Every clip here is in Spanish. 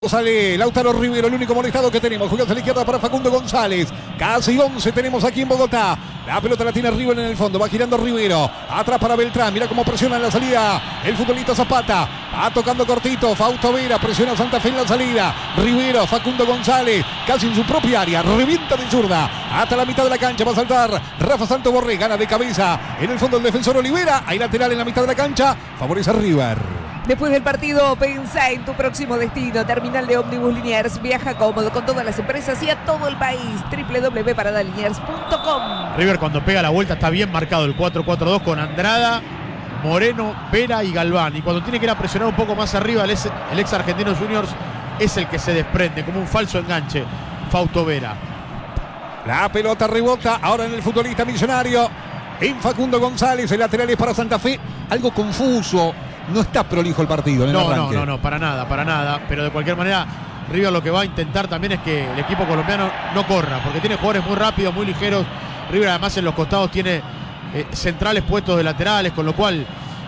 Sale Lautaro Rivero, el único molestado que tenemos. Juega hacia la izquierda para Facundo González. Casi 11 tenemos aquí en Bogotá. La pelota la tiene Rivero en el fondo. Va girando Rivero. Atrás para Beltrán. Mira cómo presiona en la salida el futbolista Zapata. Va tocando cortito. Fausto Vera. Presiona Santa Fe en la salida. Rivero, Facundo González. Casi en su propia área. Revienta de zurda. Hasta la mitad de la cancha. Va a saltar Rafa Santos Borré. Gana de cabeza. En el fondo el defensor Olivera. Hay lateral en la mitad de la cancha. Favorece a River. Después del partido, pensá en tu próximo destino. Terminal de Ómnibus Liniers. Viaja cómodo con todas las empresas y a todo el país. www.paradaliniers.com. River cuando pega la vuelta está bien marcado el 4-4-2 con Andrada, Moreno, Vera y Galván. Y cuando tiene que ir a presionar un poco más arriba, el ex Argentinos Juniors es el que se desprende como un falso enganche. Fausto Vera. La pelota rebota ahora en el futbolista Millonario. En Facundo González, el lateral es para Santa Fe. Algo confuso. No está prolijo el partido en el arranque. No, para nada. Pero de cualquier manera, River lo que va a intentar también es que el equipo colombiano no corra, porque tiene jugadores muy rápidos, muy ligeros. River además en los costados tiene centrales puestos de laterales, con lo cual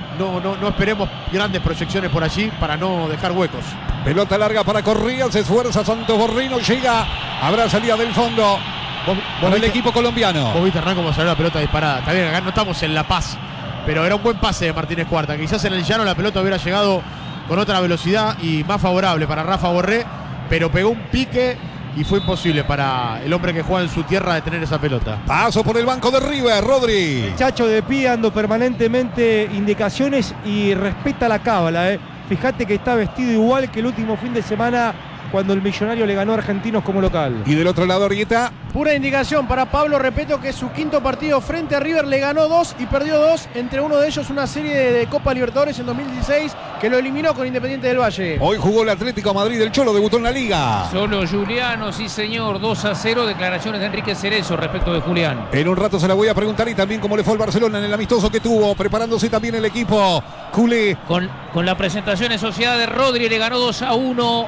no esperemos grandes proyecciones por allí para no dejar huecos. Pelota larga para Correa, se esfuerza Santos Borré, no llega. Habrá salida del fondo por el equipo colombiano. Vos viste, Hernán, cómo salió la pelota disparada. Está bien, acá no estamos en La Paz, pero era un buen pase de Martínez Cuarta. Quizás en el llano la pelota hubiera llegado con otra velocidad y más favorable para Rafa Borré, pero pegó un pique y fue imposible para el hombre que juega en su tierra detener esa pelota. Paso por el banco de River, Rodri. El Chacho de pie dando permanentemente indicaciones y respeta la cábala. Fíjate que está vestido igual que el último fin de semana cuando el Millonario le ganó a Argentinos como local. Y del otro lado, Orieta. Pura indicación para Pablo Repeto, que es su quinto partido frente a River. Le ganó 2 y perdió 2. Entre uno de ellos una serie de Copa Libertadores en 2016 que lo eliminó con Independiente del Valle. Hoy jugó el Atlético de Madrid, el Cholo debutó en la Liga. Solo Juliano, sí señor, 2-0. Declaraciones de Enrique Cerezo respecto de Julián. En un rato se la voy a preguntar y también cómo le fue al Barcelona en el amistoso que tuvo, preparándose también el equipo culé. Con la presentación en sociedad de Rodri, le ganó 2-1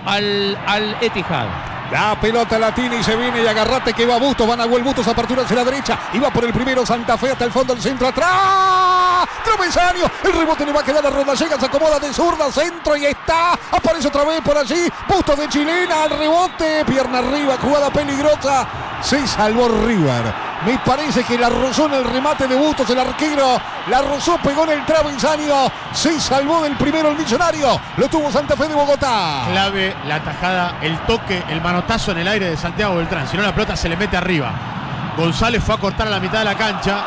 al Etihad. La pelota la tiene y se viene y agarrate que va Bustos, van a Nahuel Bustos, apertura hacia la derecha y va por el primero Santa Fe hasta el fondo, el centro atrás, travesaño, el rebote le va a quedar a Rodallega, se acomoda de zurda, centro y está, aparece otra vez por allí, Bustos de chilena, al rebote, pierna arriba, jugada peligrosa, se salvó River. Me parece que la rozó en el remate de Bustos, el arquero, la rozó, pegó en el travesaño, se salvó del primero el Millonario, lo tuvo Santa Fe de Bogotá. Clave la tajada, el toque, el manotazo en el aire de Santiago Beltrán, si no la pelota se le mete arriba. González fue a cortar a la mitad de la cancha,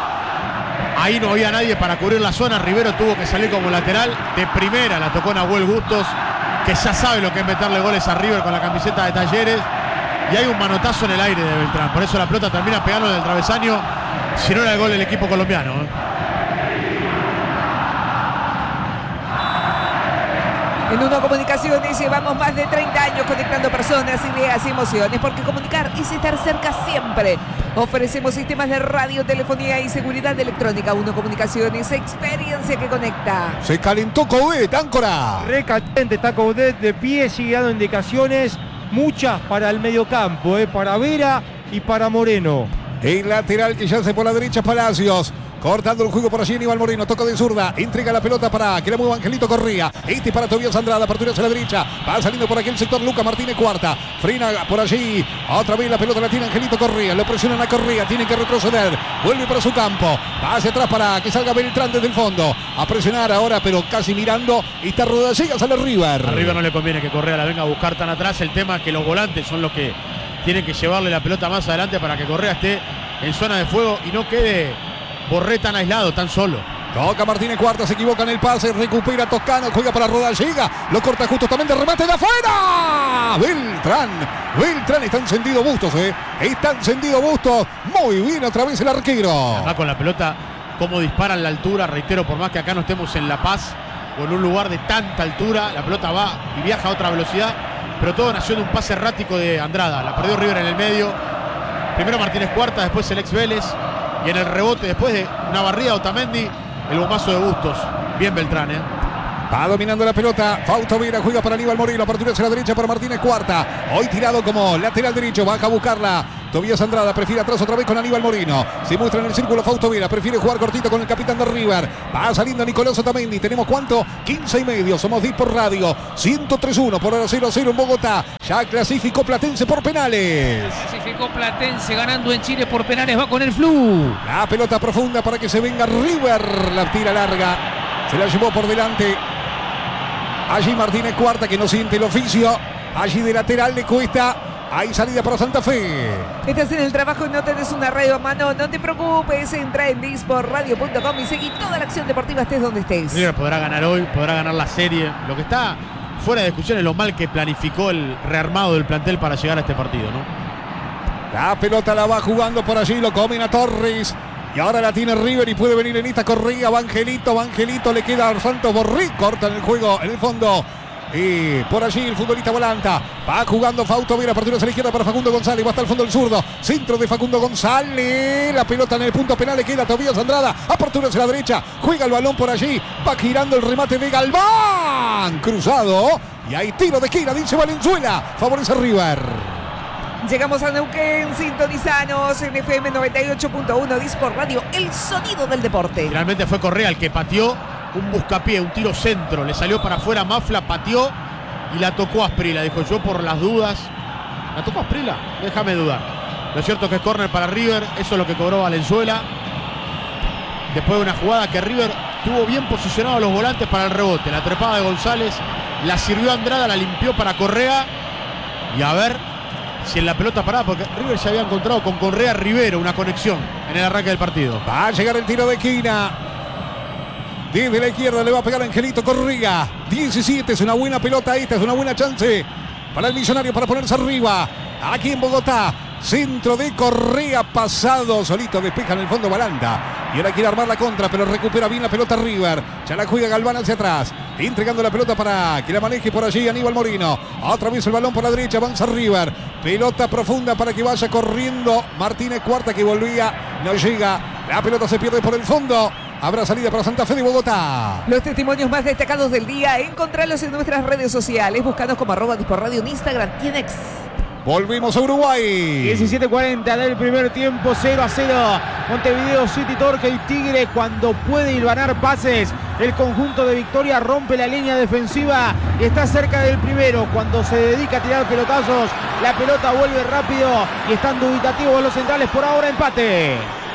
ahí no había nadie para cubrir la zona, Rivero tuvo que salir como lateral, de primera la tocó Nahuel Bustos, que ya sabe lo que es meterle goles a River con la camiseta de Talleres. Y hay un manotazo en el aire de Beltrán. Por eso la pelota termina pegando en el travesaño. Si no era el gol del equipo colombiano. En Uno Comunicaciones llevamos más de 30 años conectando personas, ideas y emociones, porque comunicar es estar cerca siempre. Ofrecemos sistemas de radio, telefonía y seguridad electrónica. Uno Comunicaciones, experiencia que conecta. Se calentó Coudet, áncora. Recaliente está Coudet de pie, sigue dando indicaciones. Muchas para el mediocampo, para Vera y para Moreno. El lateral que ya hace por la derecha Palacios. Cortando el juego por allí Aníbal Moreno, toca de zurda, entrega la pelota para que la mueva Angelito Correa. Este para Tobias Andrada, apertura hacia la derecha, va saliendo por aquí el sector Lucas Martínez Cuarta, frena por allí, otra vez la pelota la tiene Angelito Correa, lo presionan a Correa, tiene que retroceder, vuelve para su campo, va hacia atrás para que salga Beltrán desde el fondo, a presionar ahora pero casi mirando, está Rodallega, sale River. A River no le conviene que Correa la venga a buscar tan atrás, el tema es que los volantes son los que tienen que llevarle la pelota más adelante para que Correa esté en zona de fuego y no quede Borré tan aislado, tan solo. Toca Martínez Cuarta, se equivoca en el pase, recupera Toscano, juega para Rodallega, lo corta justamente, remate de afuera. Beltrán, está encendido Bustos, está encendido Bustos, muy bien otra vez el arquero. Acá con la pelota, cómo disparan la altura, reitero, por más que acá no estemos en La Paz o en un lugar de tanta altura, la pelota va y viaja a otra velocidad, pero todo nació de un pase errático de Andrada, la perdió River en el medio, primero Martínez Cuarta, después el ex Vélez. Y en el rebote, después de una barrida Otamendi, el bombazo de Bustos. Bien Beltrán, Va dominando la pelota, Fausto Vera juega para Aníbal Moreno, apertura hacia la derecha para Martínez Cuarta. Hoy tirado como lateral derecho, baja a buscarla Tobías Andrada prefiere atrás otra vez con Aníbal Moreno. Se muestra en el círculo Fausto Vera. Prefiere jugar cortito con el capitán de River. Va saliendo Nicolás Otamendi. ¿Tenemos cuánto? 15 y medio. Somos 10 por radio. 103-1 por ahora 0-0 en Bogotá. Ya clasificó Platense por penales. Clasificó Platense ganando en Chile por penales. Va con el Flu. La pelota profunda para que se venga River. La tira larga. Se la llevó por delante. Allí Martínez Cuarta que no siente el oficio. Allí de lateral le cuesta. Hay salida para Santa Fe. Estás en el trabajo y no tenés una radio a mano. No te preocupes. Entra en disporradio.com y seguí toda la acción deportiva estés donde estés. River podrá ganar hoy, podrá ganar la serie. Lo que está fuera de discusión es lo mal que planificó el rearmado del plantel para llegar a este partido, ¿no? La pelota la va jugando por allí. Lo comen a Torres. Y ahora la tiene River y puede venir en esta corrida. Vangelito le queda a Santos Borré. Cortan el juego en el fondo. Y por allí el futbolista Volanta. Va jugando Fausto Vera. Apertura a la izquierda para Facundo González. Va hasta el fondo el zurdo. Centro de Facundo González. La pelota en el punto penal. Le queda Tobías Andrada. Apertura hacia la derecha. Juega el balón por allí. Va girando el remate de Galván. Cruzado. Y hay tiro de esquina. Dice Valenzuela. Favorece a River. Llegamos a Neuquén, sintonizanos en FM 98.1 Disport Radio, el sonido del deporte. Finalmente fue Correa el que pateó un buscapié, un tiro centro. Le salió para afuera Mafla, pateó y la tocó Asprila. Dijo yo por las dudas. ¿La tocó Asprila? Déjame dudar. Lo cierto es que es córner para River. Eso es lo que cobró Valenzuela. Después de una jugada que River tuvo bien posicionados los volantes para el rebote. La trepada de González la sirvió Andrada, la limpió para Correa. Y a ver si en la pelota parada, porque River ya había encontrado con Correa Rivero una conexión en el arranque del partido. Va a llegar el tiro de esquina. Desde la izquierda le va a pegar Angelito Correa. 17, es una buena pelota esta, es una buena chance para el Millonario para ponerse arriba. Aquí en Bogotá. Centro de Correa pasado. Solito despeja en el fondo Balanta. Y ahora quiere armar la contra, pero recupera bien la pelota River. Ya la juega Galván hacia atrás. Entregando la pelota para que la maneje por allí Aníbal Moreno. Otra vez el balón por la derecha. Avanza River. Pelota profunda para que vaya corriendo Martínez Cuarta que volvía. No llega. La pelota se pierde por el fondo. Habrá salida para Santa Fe de Bogotá. Los testimonios más destacados del día, encontralos en nuestras redes sociales. Búscanos como @Disporradio en Instagram y en X. Volvimos a Uruguay. 17:40 del primer tiempo, 0-0. Montevideo City Torque y Tigre cuando puede hilvanar pases. El conjunto de Victoria rompe la línea defensiva y está cerca del primero. Cuando se dedica a tirar pelotazos, la pelota vuelve rápido y están dubitativos los centrales. Por ahora empate.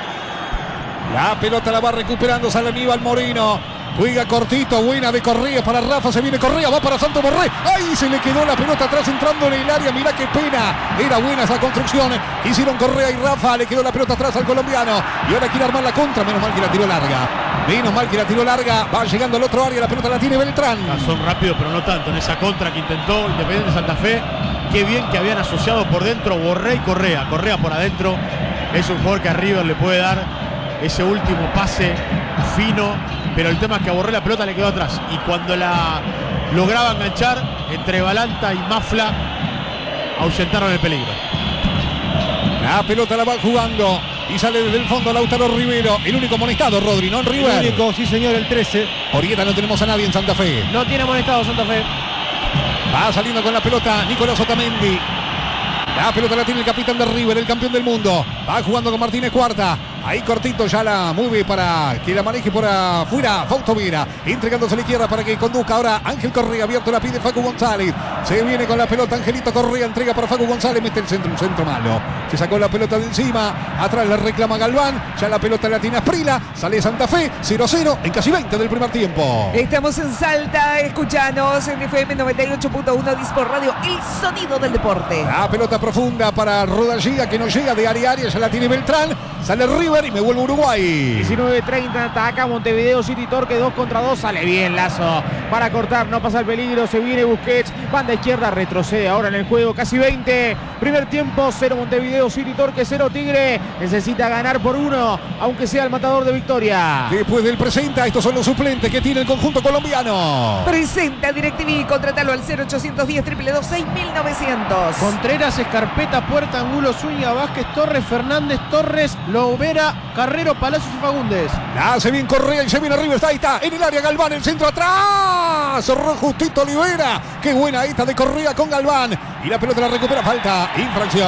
La pelota la va recuperando, sale Aníbal Moreno. Juega cortito, buena de Correa para Rafa, se viene Correa, va para Santos Borré. Ahí se le quedó la pelota atrás entrando en el área, mirá qué pena. Era buena esa construcción. Hicieron Correa y Rafa, le quedó la pelota atrás al colombiano. Y ahora quiere armar la contra, menos mal que la tiró larga. Menos mal que la tiró larga, va llegando al otro área, la pelota la tiene Beltrán. Son rápidos, pero no tanto en esa contra que intentó Independiente de Santa Fe. Qué bien que habían asociado por dentro Borré y Correa. Correa por adentro, es un jugador que a River le puede dar ese último pase fino, pero el tema es que a Borré la pelota le quedó atrás y cuando la lograba enganchar entre Balanta y Mafla ahuyentaron el peligro. La pelota la va jugando y sale desde el fondo Lautaro Rivero, el único amonestado, Rodri, ¿no? En River. El único, sí señor, el 13. Orieta no tenemos a nadie en Santa Fe. No tiene amonestado Santa Fe. Va saliendo con la pelota Nicolás Otamendi. La pelota la tiene el capitán de River, el campeón del mundo. Va jugando con Martínez Cuarta. Ahí cortito ya la mueve para que la maneje por afuera. Fausto Vera entregándose a la izquierda para que conduzca ahora Ángel Correa. Abierto la pide Facu González. Se viene con la pelota Angelito Correa. Entrega para Facu González. Mete el centro, un centro malo. Se sacó la pelota de encima. Atrás la reclama Galván. Ya la pelota la tiene Asprila. Sale Santa Fe. 0-0 en casi 20 del primer tiempo. Estamos en Salta, escuchanos en FM 98.1 Disport Radio, el sonido del deporte. La pelota profunda para Rodallega que no llega de área a área. Ya la tiene Beltrán. Sale River y me vuelvo a Uruguay. 19:30, ataca Montevideo City Torque, 2 contra 2, sale bien Lazo para cortar, no pasa el peligro, se viene Busquets, banda izquierda, retrocede ahora en el juego, casi 20, primer tiempo, 0 Montevideo City Torque, 0 Tigre, necesita ganar por 1, aunque sea el matador de Victoria. Después del presenta, estos son los suplentes que tiene el conjunto colombiano. Presenta DirecTV, contratalo al 0810 222 6900. Contreras, Escarpeta, Puerta, Angulo, Zúñiga, Vázquez, Torres, Fernández, Torres, Lovera, Carrero, Palacios y Fagundes. La hace bien Correa y se viene arriba. Está, ahí está, en el área Galván, el centro atrás. Cerró justito Olivera. Qué buena esta de Correa con Galván. Y la pelota la recupera, falta, infracción.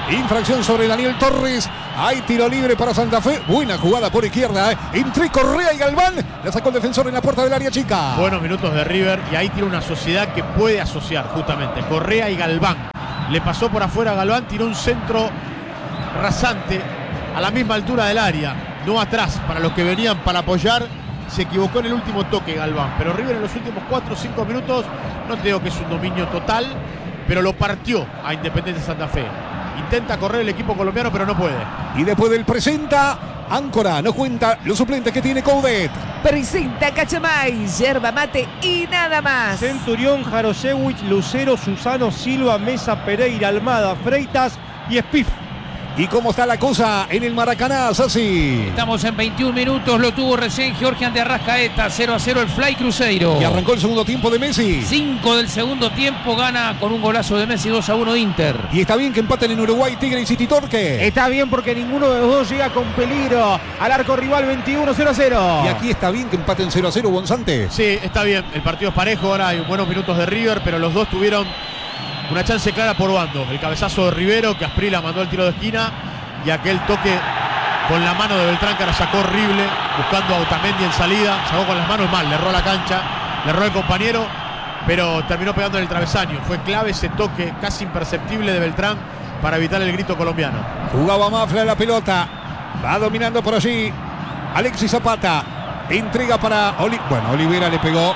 Infracción sobre Daniel Torres. Hay tiro libre para Santa Fe. Buena jugada por izquierda. Entre Correa y Galván. La sacó el defensor en la puerta del área chica. Buenos minutos de River y ahí tiene una sociedad que puede asociar justamente Correa y Galván. Le pasó por afuera a Galván, tiró un centro rasante a la misma altura del área, no atrás, para los que venían para apoyar. Se equivocó en el último toque Galván, pero River en los últimos 4 o 5 minutos, no te digo que es un dominio total, pero lo partió a Independiente Santa Fe. Intenta correr el equipo colombiano, pero no puede. Y después del presenta, Áncora no cuenta los suplentes que tiene Coudet. Presenta Cachamay, yerba mate y nada más. Centurión, Jarosewicz, Lucero, Susano, Silva, Mesa, Pereira, Almada, Freitas y Espif. ¿Y cómo está la cosa en el Maracaná, Sassi? Estamos en 21 minutos, lo tuvo recién Georgian de Arrascaeta, 0-0 el Fly Cruzeiro. Y arrancó el segundo tiempo de Messi. 5 del segundo tiempo, gana con un golazo de Messi, 2-1 Inter. Y está bien que empaten en Uruguay Tigre y City Torque. Está bien porque ninguno de los dos llega con peligro al arco rival. 21-0-0. Y aquí está bien que empaten 0-0, Bonzante. Sí, está bien, el partido es parejo, ahora hay buenos minutos de River, pero los dos tuvieron una chance clara por bando. El cabezazo de Rivero, que Asprila mandó el tiro de esquina, y aquel toque con la mano de Beltrán, que la sacó horrible, buscando a Otamendi en salida. Sacó con las manos mal, le erró la cancha, le erró el compañero, pero terminó pegando en el travesaño. Fue clave ese toque casi imperceptible de Beltrán para evitar el grito colombiano. Jugaba Mafla la pelota. Va dominando por allí Alexis Zapata. Entrega para Olivera le pegó.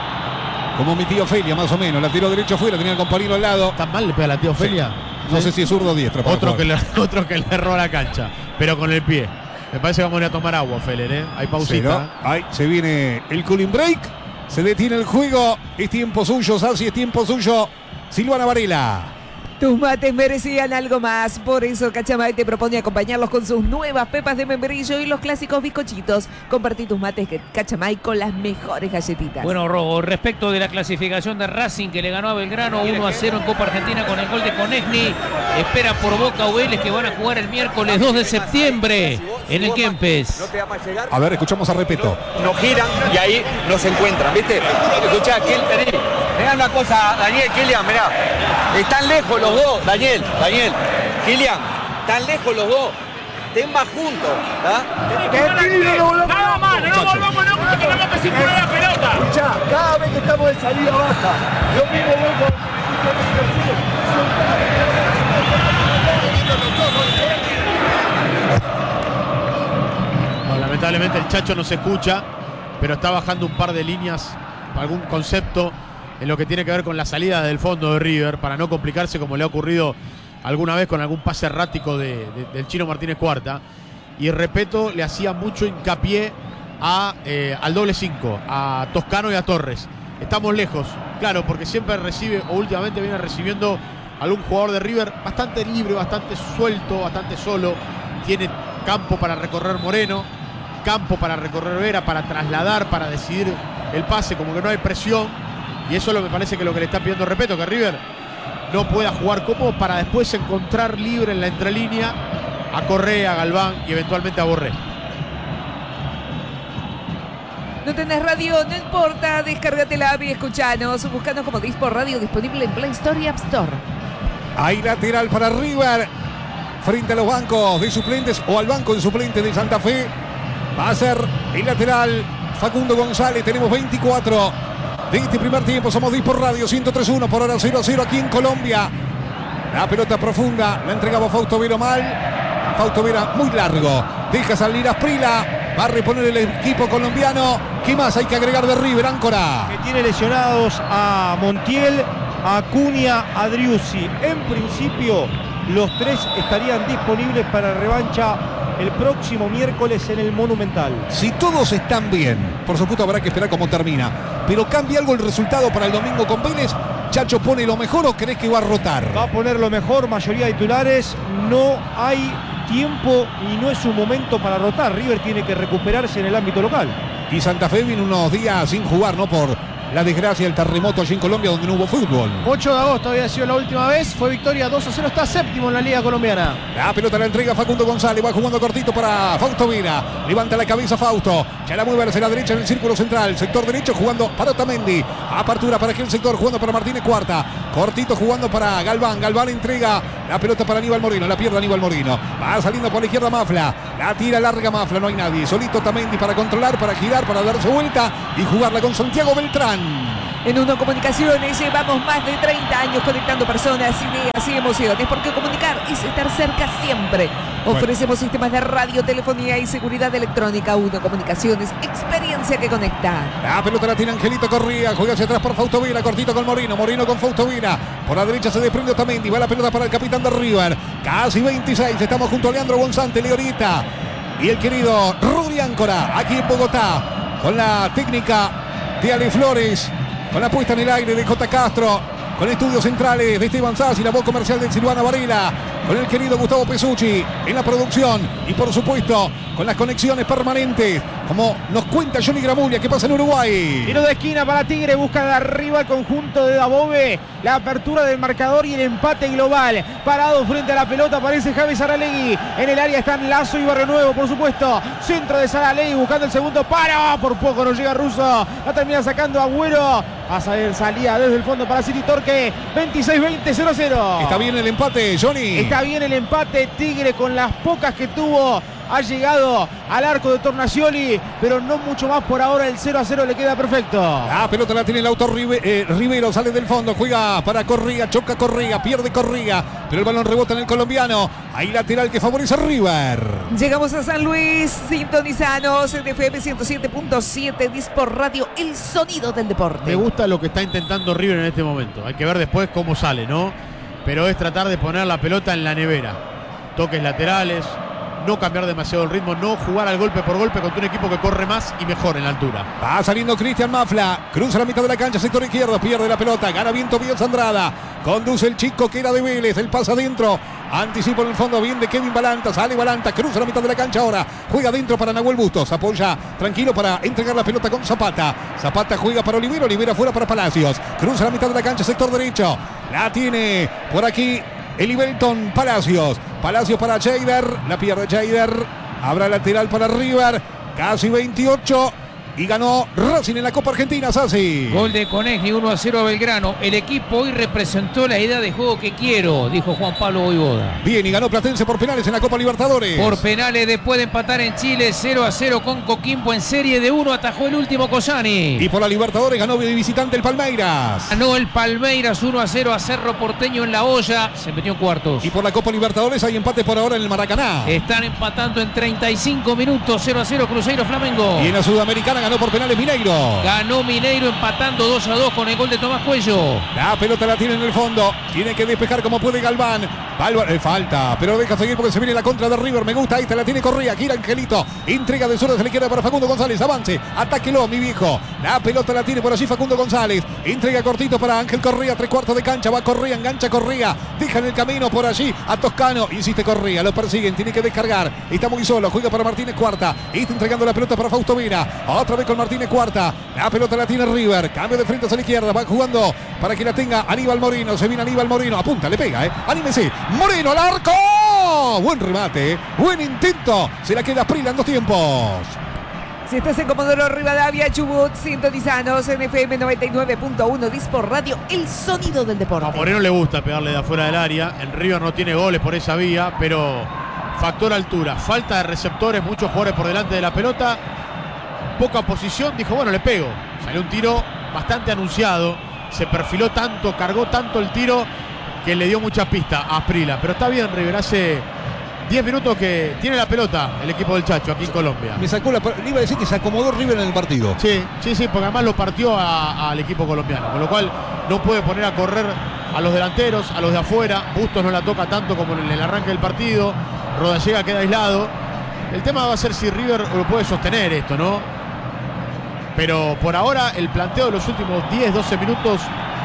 Como mi tío Ofelia, más o menos. La tiró derecho afuera, tenía el compañero al lado. ¿Tan mal le pega la tía Ofelia? Sí. No sé si es zurdo o diestro. Otro que le erró la cancha, pero con el pie. Me parece que vamos a ir a tomar agua, Feller, ¿eh? Hay pausita. Sí, ¿no? Ahí se viene el cooling break. Se detiene el juego. Es tiempo suyo, Sassi, es tiempo suyo. Silvana Varela. Tus mates merecían algo más, por eso Cachamay te propone acompañarlos con sus nuevas pepas de membrillo y los clásicos bizcochitos. Compartí tus mates Cachamay con las mejores galletitas. Bueno, Robo, respecto de la clasificación de Racing, que le ganó a Belgrano 1-0 en Copa Argentina con el gol de Conegni, espera por Boca o Vélez, que van a jugar el miércoles 2 de septiembre en el Kempes. A ver, escuchamos a Repeto. Nos giran y ahí nos encuentran, ¿viste? Escuchá, mirá una cosa, Daniel, Kylian, mirá. Están lejos los dos, Daniel, Kylian, están lejos los dos. Estén más juntos, Nada más, no volvamos locos porque tenemos que circular la pelota. Escuchá, cada vez que estamos en salida baja, lo mismo vos Bueno, lamentablemente el Chacho no se escucha, pero está bajando un par de líneas, algún concepto en lo que tiene que ver con la salida del fondo de River, para no complicarse como le ha ocurrido alguna vez con algún pase errático del Chino Martínez Cuarta. Y Repeto le hacía mucho hincapié al doble 5, a Toscano y a Torres. Estamos lejos, claro, porque siempre recibe, o últimamente viene recibiendo algún jugador de River bastante libre, bastante suelto, bastante solo. Tiene campo para recorrer Moreno, campo para recorrer Vera, para trasladar, para decidir el pase, como que no hay presión. Y eso me parece que lo que le está pidiendo Repeto, que River no pueda jugar cómodo para después encontrar libre en la entrelínea a Correa, a Galván y eventualmente a Borré. ¿No tenés radio? No importa, descárgate la app y escuchanos. Buscanos como Dispo Radio, disponible en Play Store y App Store. Hay lateral para River frente a los bancos de suplentes o al banco de suplentes de Santa Fe. Va a ser el lateral Facundo González. Tenemos 24 de este primer tiempo. Somos Dispo Radio 103.1 por hora 0-0 aquí en Colombia. La pelota profunda la entregaba Fausto Vera mal. Fausto Vera muy largo. Deja salir a Asprila. Va a reponer el equipo colombiano. ¿Qué más hay que agregar de River, Áncora? Que tiene lesionados a Montiel, a Acuña, a Driussi. En principio, los tres estarían disponibles para revancha el próximo miércoles en el Monumental. Si todos están bien, por supuesto habrá que esperar cómo termina, pero ¿cambia algo el resultado para el domingo con Vélez? ¿Chacho pone lo mejor o crees que va a rotar? Va a poner lo mejor, mayoría de titulares. No hay tiempo y no es su momento para rotar. River tiene que recuperarse en el ámbito local. Y Santa Fe viene unos días sin jugar, ¿no? Por la desgracia del terremoto allí en Colombia, donde no hubo fútbol. 8 de agosto había sido la última vez, fue victoria 2-0, está séptimo en la Liga Colombiana. La pelota la entrega Facundo González, va jugando cortito para Fausto Vera. Levanta la cabeza Fausto, ya la mueve hacia la derecha en el círculo central, sector derecho jugando para Otamendi. Apertura para aquel sector, jugando para Martínez Cuarta. Cortito jugando para Galván. Galván entrega la pelota para Aníbal Moreno. La pierde Aníbal Moreno. Va saliendo por la izquierda Mafla. La tira larga Mafla. No hay nadie. Solito Tamendi para controlar, para girar, para darse vuelta y jugarla con Santiago Beltrán. En Uno Comunicaciones llevamos más de 30 años conectando personas, ideas y emociones, porque comunicar es estar cerca siempre. Ofrecemos sistemas de radio, telefonía y seguridad electrónica. Uno Comunicaciones, experiencia que conecta. La pelota la tiene Angelito Correa, juega hacia atrás por Fausto Vila, cortito con Moreno, Moreno con Fausto Vila. Por la derecha se desprende Otamendi, va la pelota para el capitán de River. Casi 26, estamos junto a Leandro Gonzante, Leorita y el querido Rudy Áncora, aquí en Bogotá, con la técnica de Ale Flores. Con la puesta en el aire de J. Castro, con estudios centrales de Esteban Sass y la voz comercial de Silvana Varela, con el querido Gustavo Pesucci en la producción y por supuesto con las conexiones permanentes, como nos cuenta Johnny Gramulia, que pasa en Uruguay. Tiro de esquina para Tigre, busca de arriba el conjunto de Dabove, la apertura del marcador y el empate global. Parado frente a la pelota aparece Javi Saralegui, en el área están Lazo y Barrio Nuevo, por supuesto. Centro de Saralegui buscando el segundo paro, por poco no llega Russo, la termina sacando Agüero. Va a salir salida desde el fondo para City Torque. 26-20, 0-0. Está bien el empate, Johnny. Está bien el empate. Tigre, con las pocas que tuvo, ha llegado al arco de Tornacioli, pero no mucho más por ahora. El 0-0 le queda perfecto. La pelota la tiene el auto Rivero, sale del fondo, juega para Correa, choca Correa, pierde Correa, pero el balón rebota en el colombiano. Ahí lateral que favorece a River. Llegamos a San Luis, sintonizanos en FM 107.7, Dispor Radio, el sonido del deporte. Me gusta lo que está intentando River en este momento. Hay que ver después cómo sale, ¿no? Pero es tratar de poner la pelota en la nevera. Toques laterales, no cambiar demasiado el ritmo, no jugar al golpe por golpe contra un equipo que corre más y mejor en la altura. Va saliendo Cristian Mafla, cruza la mitad de la cancha, sector izquierdo, pierde la pelota, gana bien Tobías Andrada, conduce el chico que era de Vélez, el pasa adentro, anticipo en el fondo, bien de Kevin Balanta, sale Balanta, cruza la mitad de la cancha ahora, juega adentro para Nahuel Bustos, apoya tranquilo para entregar la pelota con Zapata, Zapata juega para Olivera, Olivera fuera para Palacios, cruza la mitad de la cancha, sector derecho, la tiene por aquí Elibelton Palacios, Palacios para Jader, la pierde Jader, habrá lateral para River, casi 28 y ganó Racing en la Copa Argentina, Sassi. Gol de Conegni, 1-0 a Belgrano. El equipo hoy representó la idea de juego que quiero, dijo Juan Pablo Voivoda. Bien, y ganó Platense por penales en la Copa Libertadores. Por penales, después de empatar en Chile 0-0 con Coquimbo en serie de 1, atajó el último Cosani. Y por la Libertadores ganó de visitante el Palmeiras. Ganó el Palmeiras 1-0 a Cerro Porteño en La Olla, se metió en cuartos. Y por la Copa Libertadores hay empate por ahora en el Maracaná. Están empatando en 35 minutos, 0-0 Cruzeiro Flamengo. Y en la Sudamericana ganó por penales Mineiro. Ganó Mineiro empatando 2-2 con el gol de Tomás Cuello. La pelota la tiene en el fondo. Tiene que despejar como puede Galván. Falta, pero deja seguir porque se viene la contra de River. Me gusta, ahí te la tiene Correa. Gira Angelito. Entrega de zurda, se le queda para Facundo González. Avance, atáquelo, mi viejo. La pelota la tiene por allí Facundo González. Entrega cortito para Ángel Correa. 3/4 de cancha. Va Correa, engancha Correa. Deja en el camino por allí a Toscano. Insiste Correa, lo persiguen. Tiene que descargar. Está muy solo. Juega para Martínez Cuarta. Está entregando la pelota para Fausto Vera. Otra vez con Martínez Cuarta. La pelota la tiene River. Cambio de frente hacia la izquierda. Va jugando para que la tenga Aníbal Moreno. Se viene Aníbal Moreno. Apunta, le pega, Anímese. Moreno al arco. Buen remate. Buen intento. Se la queda Prila en 2 tiempos. Si estás en Comodoro Rivadavia, Chubut, sintonizanos en FM 99.1, Dispor Radio, el sonido del deporte. A Moreno le gusta pegarle de afuera del área. El River no tiene goles por esa vía, pero factor altura, falta de receptores, muchos jugadores por delante de la pelota, poca posición. Dijo, bueno, le pego. Salió un tiro bastante anunciado. Se perfiló tanto, cargó tanto el tiro que le dio mucha pista a Asprila. Pero está bien, River. Hace 10 minutos que tiene la pelota el equipo del Chacho aquí en Colombia. Le iba a decir que se acomodó River en el partido. Sí, porque además lo partió al equipo colombiano. Con lo cual no puede poner a correr a los delanteros, a los de afuera. Bustos no la toca tanto como en el arranque del partido. Rodallega queda aislado. El tema va a ser si River lo puede sostener esto, ¿no? Pero por ahora el planteo de los últimos 10-12 minutos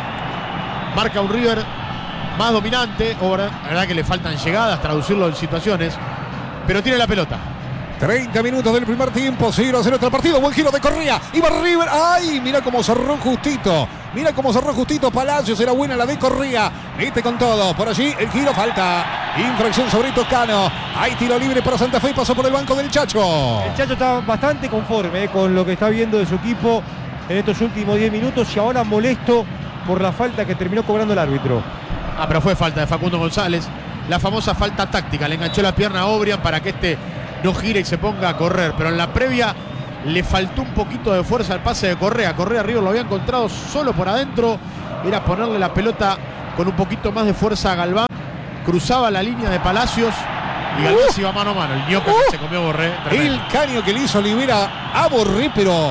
marca un River más dominante. La verdad que le faltan llegadas, traducirlo en situaciones, pero tiene la pelota. 30 minutos del primer tiempo, 0-0 el partido. Buen giro de Correa. Iba River. ¡Ay! Mira cómo cerró justito. Mira cómo cerró justito Palacios. Era buena la de Correa. Viste con todo. Por allí el giro, falta. Infracción sobre Toscano. Hay tiro libre para Santa Fe y pasó por el banco del Chacho. El Chacho está bastante conforme con lo que está viendo de su equipo en estos últimos 10 minutos y ahora molesto por la falta que terminó cobrando el árbitro. Pero fue falta de Facundo González. La famosa falta táctica. Le enganchó la pierna a Obrian para que este no gire y se ponga a correr. Pero en la previa le faltó un poquito de fuerza al pase de Correa. Correa River lo había encontrado solo por adentro. Era ponerle la pelota con un poquito más de fuerza a Galván. Cruzaba la línea de Palacios y Galván se iba mano a mano. El ñoca que se comió Borré. Tremendo. El caño que le hizo Olivera a Borré, pero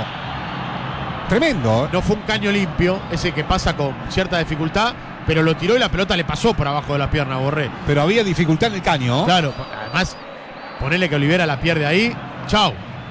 tremendo. No fue un caño limpio, ese que pasa con cierta dificultad, pero lo tiró y la pelota le pasó por abajo de la pierna a Borré. Pero había dificultad en el caño. Claro, además, ponele que Olivera la pierde ahí. Chau.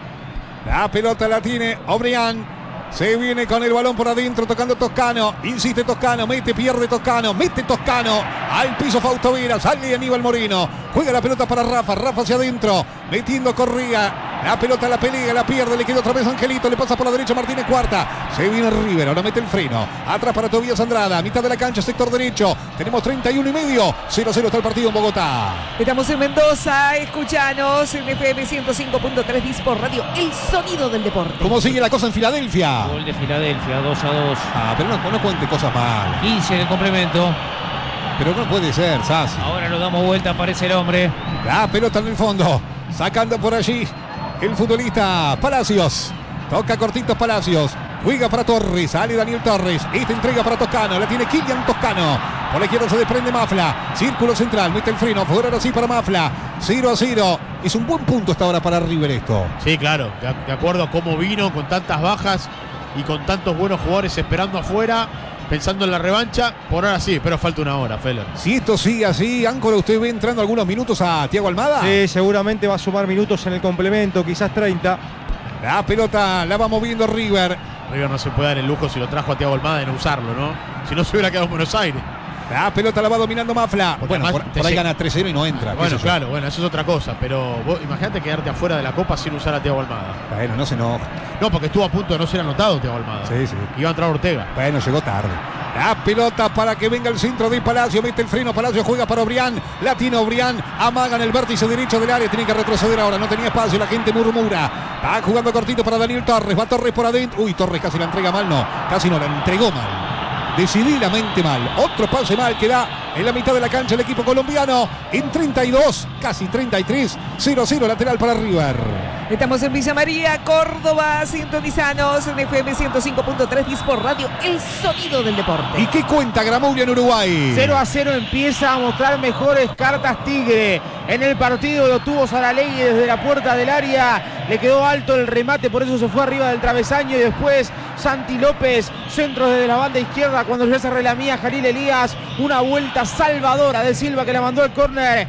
La pelota la tiene Obrian. Se viene con el balón por adentro, tocando Toscano. Insiste Toscano, mete, pierde Toscano. Mete Toscano al piso Fausto Vera. Sale Aníbal Moreno. Juega la pelota para Rafa. Rafa hacia adentro. Metiendo Correa. La pelota la pelea, la pierde. Le queda otra vez Angelito. Le pasa por la derecha Martínez Cuarta. Se viene River. Ahora mete el freno. Atrás para Tobías Andrada. Mitad de la cancha, sector derecho. Tenemos 31 y medio. 0-0 está el partido en Bogotá. Estamos en Mendoza. Escuchanos en FM 105.3 Dispor Radio. El sonido del deporte. ¿Cómo sigue la cosa en Filadelfia? Gol de Filadelfia, 2-2. Pero no cuente cosas mal. 15 de complemento. Pero no puede ser, Sassi. Ahora lo damos vuelta, aparece el hombre. La pelota en el fondo. Sacando por allí el futbolista Palacios. Toca cortitos Palacios. Juega para Torres. Sale Daniel Torres. Esta entrega para Toscano. La tiene Kylian Toscano. Por la izquierda se desprende Mafla. Círculo central. Mete el freno. Fuera ahora sí para Mafla. 0-0. Es un buen punto hasta ahora para River esto. Sí, claro. De acuerdo a cómo vino, con tantas bajas y con tantos buenos jugadores esperando afuera, pensando en la revancha. Por ahora sí, pero falta una hora, Feller. Si esto sigue así, Áncora, ¿usted ve entrando algunos minutos a Thiago Almada? Sí, seguramente va a sumar minutos en el complemento, quizás 30. La pelota la va moviendo River. River no se puede dar el lujo, si lo trajo a Thiago Almada, de no usarlo, ¿no? Si no se hubiera quedado en Buenos Aires. La pelota la va dominando Mafla. Porque Bueno, por ahí gana 3-0 y no entra. Bueno, claro, bueno, eso es otra cosa. Pero vos imagínate quedarte afuera de la Copa sin usar a Thiago Almada. Bueno, no se enoja. No, porque estuvo a punto de no ser anotado Thiago Almada. Sí, sí. Iba a entrar Ortega. Bueno, llegó tarde. La pelota para que venga el centro de Palacio. Mete el freno. Palacio juega para Obrián. La tiene Obrián. Amaga en el vértice derecho del área. Tiene que retroceder ahora. No tenía espacio. La gente murmura. Va jugando cortito para Daniel Torres. Va Torres por adentro. Uy, Torres casi la entrega mal. No, casi no. La entregó mal. Decididamente mal. Otro pase mal que da en la mitad de la cancha el equipo colombiano. En 32, casi 33. 0-0 lateral para River. Estamos en Villa María, Córdoba. Sintonizanos en FM 105.3 Dispor Radio. El sonido del deporte. ¿Y qué cuenta Gramuglia en Uruguay? 0-0 empieza a mostrar mejores cartas Tigre. En el partido lo tuvo Saralegui desde la puerta del área. Le quedó alto el remate, por eso se fue arriba del travesaño. Y después Santi López, centro desde la banda izquierda. Cuando ya se relamía Jalil Elías. Una vuelta salvadora de Silva que la mandó al córner.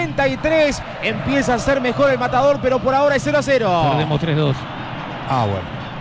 33, empieza a ser mejor el matador, pero por ahora es 0-0. Perdemos 3-2. Bueno.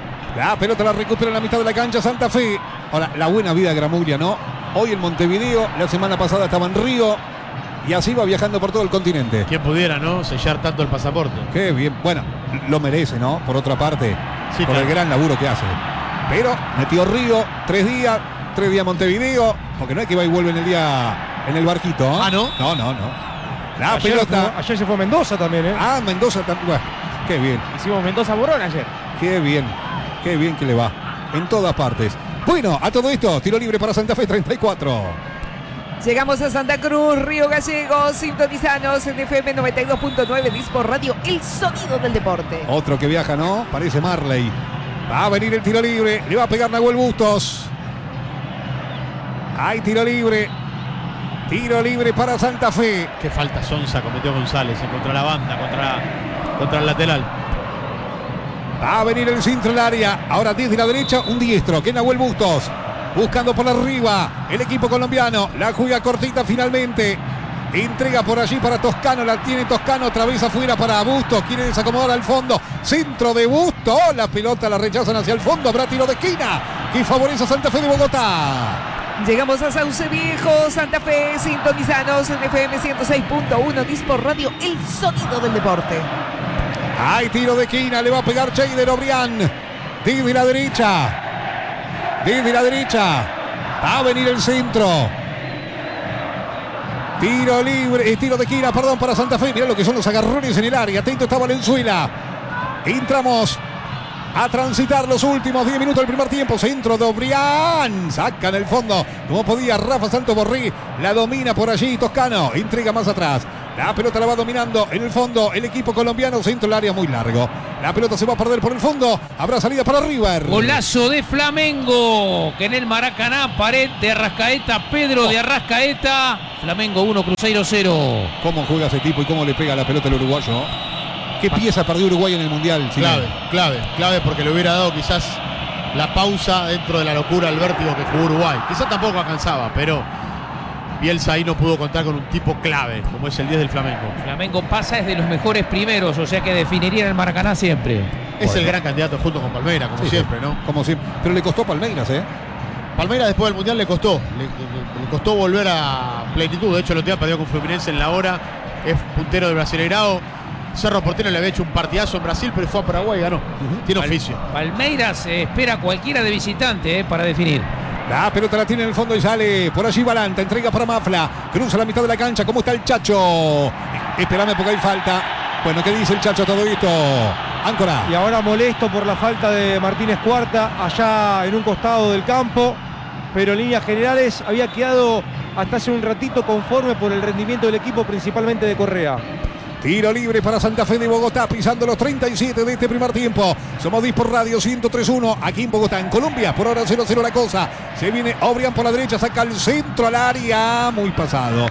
La pelota la recupera en la mitad de la cancha Santa Fe. Ahora, la buena vida de Gramuglia, ¿no? Hoy en Montevideo, la semana pasada estaba en Río. Y así va viajando por todo el continente. Quien pudiera, ¿no? Sellar tanto el pasaporte. Qué bien. Bueno, lo merece, ¿no? Por otra parte, Sí, por claro. el gran laburo que hace. Pero metió Río, 3 días Montevideo. Porque no es que va y vuelve en el día en el barquito, ¿eh? Ah, ¿no? No. La Ayer pelota. ayer se fue a Mendoza también, ¿eh? Mendoza también. Bueno, qué bien. Hicimos Mendoza-Borón ayer. Qué bien que le va. En todas partes. Bueno, a todo esto, tiro libre para Santa Fe, 34. Llegamos a Santa Cruz, Río Gallegos. Sintonizanos en FM 92.9 Dispor Radio. El sonido del deporte. Otro que viaja, ¿no? Parece Marley. Va a venir el tiro libre. Le va a pegar Nahuel Bustos. Hay tiro libre. Tiro libre para Santa Fe. Qué falta Sonsa cometió González contra la banda, contra el lateral. Va a venir el centro del área. Ahora desde la derecha, un diestro, que es Nahuel Bustos. Buscando por arriba el equipo colombiano. La juega cortita finalmente. Entrega por allí para Toscano. La tiene Toscano. Otra vez afuera para Bustos. Quiere desacomodar al fondo. Centro de Bustos. La pelota la rechazan hacia el fondo. Habrá tiro de esquina que favorece a Santa Fe de Bogotá. Llegamos a Sauce Viejo, Santa Fe. Sintonizanos en FM 106.1 Dispor Radio. El sonido del deporte. Hay tiro de esquina. Le va a pegar Cheider Obrián. Desde la derecha. Va a venir el centro. Tiro libre. Tiro de esquina, perdón, para Santa Fe. Mirá lo que son los agarrones en el área. Atento está Valenzuela. Entramos a transitar los últimos 10 minutos del primer tiempo. Centro de Obrián. Saca en el fondo. Como podía Rafa Santos Borré. La domina por allí Toscano. Entrega más atrás. La pelota la va dominando en el fondo el equipo colombiano. Centro del área muy largo. La pelota se va a perder por el fondo. Habrá salida para River. Golazo de Flamengo. Que en el Maracaná, pared de Arrascaeta. Pedro de Arrascaeta. Flamengo 1, Cruzeiro 0. ¿Cómo juega ese tipo y cómo le pega la pelota al uruguayo? ¿Qué pieza perdió Uruguay en el Mundial? Clave, porque le hubiera dado quizás la pausa dentro de la locura, el vértigo que jugó Uruguay. Quizás tampoco alcanzaba, pero Bielsa ahí no pudo contar con un tipo clave, como es el 10 del Flamengo. Flamengo pasa desde los mejores primeros, o sea que definiría el Maracaná siempre. Es el gran candidato junto con Palmeiras, como siempre, ¿no? Como siempre. Pero le costó Palmeiras, ¿eh? Palmeiras después del Mundial le costó volver a plenitud. De hecho, el otro día perdió con Fluminense en la hora. Es puntero del Brasileirao. Cerro Porteño le había hecho un partidazo en Brasil, pero fue a Paraguay y ganó. Tiene oficio. Palmeiras espera cualquiera de visitante para definir. La pelota la tiene en el fondo y sale por allí Balanta. Entrega para Mafla. Cruza la mitad de la cancha. ¿Cómo está el Chacho? Esperame porque hay falta. Bueno, ¿qué dice el Chacho a todo esto? Áncora. Y ahora molesto por la falta de Martínez Cuarta allá en un costado del campo. Pero en líneas generales había quedado hasta hace un ratito conforme por el rendimiento del equipo, principalmente de Correa. Tiro libre para Santa Fe de Bogotá, pisando los 37 de este primer tiempo. Somos Dispor Radio 103.1 aquí en Bogotá, en Colombia. Por ahora 0-0 la cosa. Se viene Obrián por la derecha, saca el centro al área. Muy pasado,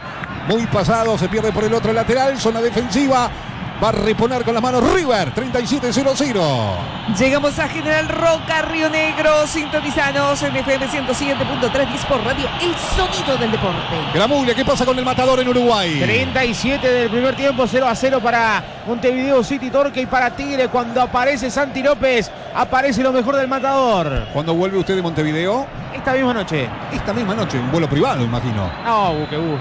se pierde por el otro lateral, zona defensiva. Va a reponer con las manos River, 37-0-0. Llegamos a General Roca, Río Negro, sintonizanos en FM 107.3 Dispor Radio, el sonido del deporte. Gramulia, ¿qué pasa con el Matador en Uruguay? 37 del primer tiempo, 0-0 para Montevideo City Torque y para Tigre. Cuando aparece Santi López, aparece lo mejor del Matador. ¿Cuándo vuelve usted de Montevideo? Esta misma noche. Esta misma noche, en vuelo privado, imagino. No, buquebús.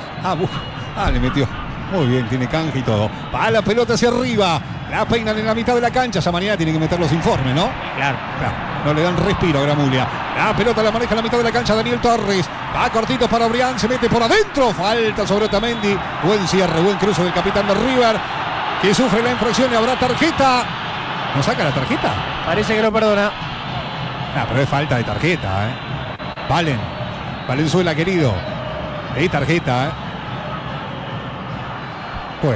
Le metió. Muy bien, tiene canje y todo. Va la pelota hacia arriba. La peinan en la mitad de la cancha. Ya mañana tiene que meter los informes, ¿no? Claro. No le dan respiro a Gramulia. La pelota la maneja en la mitad de la cancha Daniel Torres. Va cortito para Obrián. Se mete por adentro. Falta sobre Otamendi. Buen cierre, buen cruce del capitán de River, que sufre la infracción y habrá tarjeta. ¿No saca la tarjeta? Parece que lo perdona. Pero es falta de tarjeta, Valenzuela, querido. Es tarjeta, Bueno.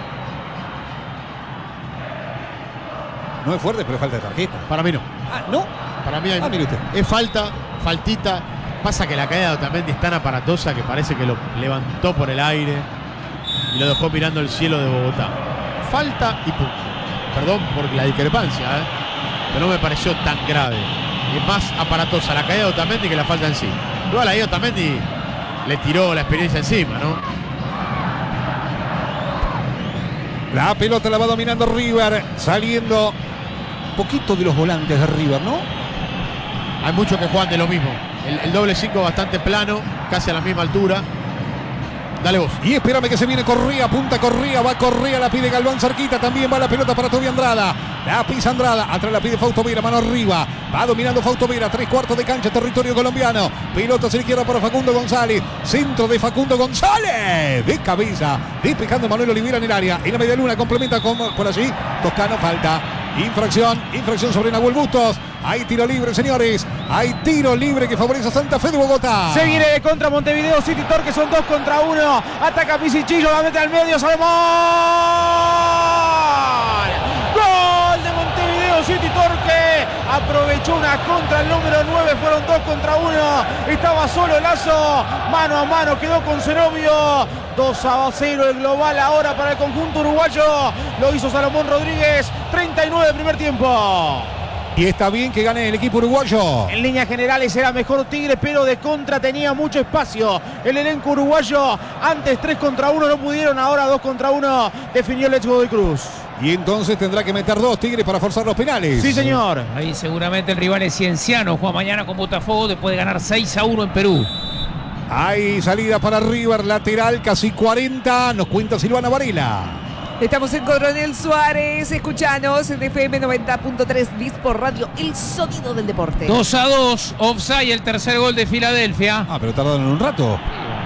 No es fuerte, pero es falta de tarjeta. Para mí no. ¿No? Para mí mire usted. Es faltita. Pasa que la caída de Otamendi es tan aparatosa que parece que lo levantó por el aire y lo dejó mirando el cielo de Bogotá. Falta y punto. Perdón por la discrepancia, pero no me pareció tan grave. Es más aparatosa la caída de Otamendi que la falta en sí. Igual ahí Otamendi le tiró la experiencia encima, ¿no? La pelota la va dominando River, saliendo un poquito de los volantes de River, ¿no? Hay muchos que juegan de lo mismo. El doble 5 bastante plano, casi a la misma altura. Dale vos. Y espérame que se viene Correa, punta Correa, va Correa, la pide Galván cerquita, también va la pelota para Toby Andrada. La pisa Andrada, atrás la pide Fausto Vera, mano arriba. Va dominando Fausto Vera, 3/4 de cancha, territorio colombiano. Pelota hacia la izquierda para Facundo González. Centro de Facundo González. De cabeza, despejando Manuel Oliveira en el área. En la media luna complementa por allí. Toscano, falta. Infracción sobre Nahuel Bustos. Hay tiro libre, señores. Hay tiro libre que favorece a Santa Fe de Bogotá. Se viene de contra Montevideo City Torque, son 2 contra 1. Ataca Pisichillo, la mete al medio, Salomón. Gol de Montevideo City Torque. Aprovechó una contra el número 9, fueron 2 contra 1. Estaba solo Lazo, mano a mano, quedó con Zenobio. 2-0 el global ahora para el conjunto uruguayo. Lo hizo Salomón Rodríguez, 39 del primer tiempo. Y está bien que gane el equipo uruguayo. En líneas generales era mejor Tigre, pero de contra tenía mucho espacio el elenco uruguayo. Antes 3 contra 1 no pudieron, ahora 2 contra 1 definió el Godoy Cruz. Y entonces tendrá que meter 2 Tigres para forzar los penales. Sí, señor. Ahí seguramente el rival es Cienciano. Juega mañana con Botafogo después de ganar 6-1 en Perú. Hay salida para River, lateral, casi 40. Nos cuenta Silvana Varela. Estamos en Coronel Suárez, escuchanos en FM 90.3 Dispor Radio, el sonido del deporte. 2-2, offside, el tercer gol de Filadelfia. Pero tardaron un rato.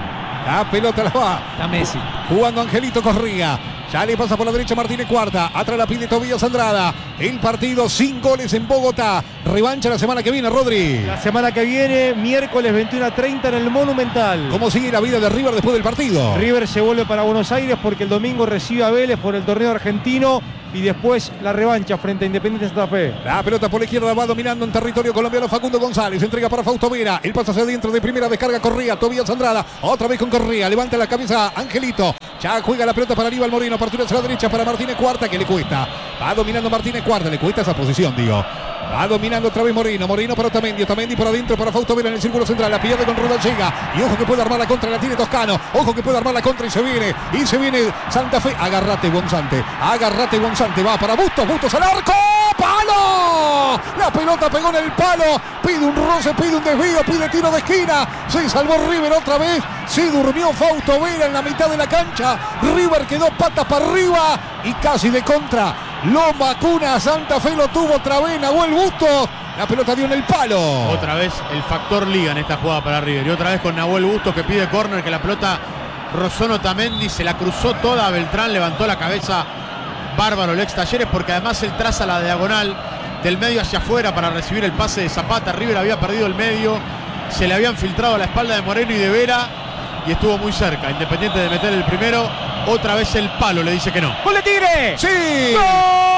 La pelota la va. Está Messi. Jugando Angelito Correa. Ya le pasa por la derecha Martínez Cuarta. Atrás la pide Tobías Andrada. El partido sin goles en Bogotá. Revancha la semana que viene, Rodri. La semana que viene, miércoles 21:30 en el Monumental. ¿Cómo sigue la vida de River después del partido? River se vuelve para Buenos Aires porque el domingo recibe a Vélez por el torneo argentino y después la revancha frente a Independiente Santa Fe. La pelota por la izquierda va dominando en territorio colombiano Facundo González. Entrega para Fausto Vera. El pase hacia adentro de primera, descarga Correa. Tobías Andrada. Otra vez con Correa. Levanta la cabeza Angelito. Ya juega la pelota para Aníbal Moreno. Apertura hacia la derecha para Martínez Cuarta, que le cuesta. Va dominando Martínez Cuarta. Le cuesta esa posición, digo. Va dominando otra vez Moreno. Moreno para Otamendi. Otamendi por adentro para Fausto Vera en el círculo central. La pierde con Rodallega. Y ojo que puede armar la contra. La tiene Toscano. Ojo que puede armar la contra y se viene. Y se viene Santa Fe. Agárrate, Gonzante. Agárrate, Gonzante. Va para Bustos. Bustos al arco. ¡Palo! La pelota pegó en el palo. Pide un roce, pide un desvío, pide tiro de esquina. Se salvó River otra vez. Se durmió Fausto Vera en la mitad de la cancha. River quedó patas para arriba y casi de contra. Lo vacuna Santa Fe, lo tuvo otra vez Nahuel Bustos. La pelota dio en el palo. Otra vez el factor liga en esta jugada para River. Y otra vez con Nahuel Bustos que pide córner, que la pelota rozó Otamendi, se la cruzó toda Beltrán, levantó la cabeza. Bárbaro el ex Talleres, porque además él traza la diagonal del medio hacia afuera para recibir el pase de Zapata. River había perdido el medio, se le habían filtrado a la espalda de Moreno y de Vera y estuvo muy cerca. Independiente de meter el primero, otra vez el palo le dice que no. ¡Gol de Tigre! ¡Sí! ¡Gol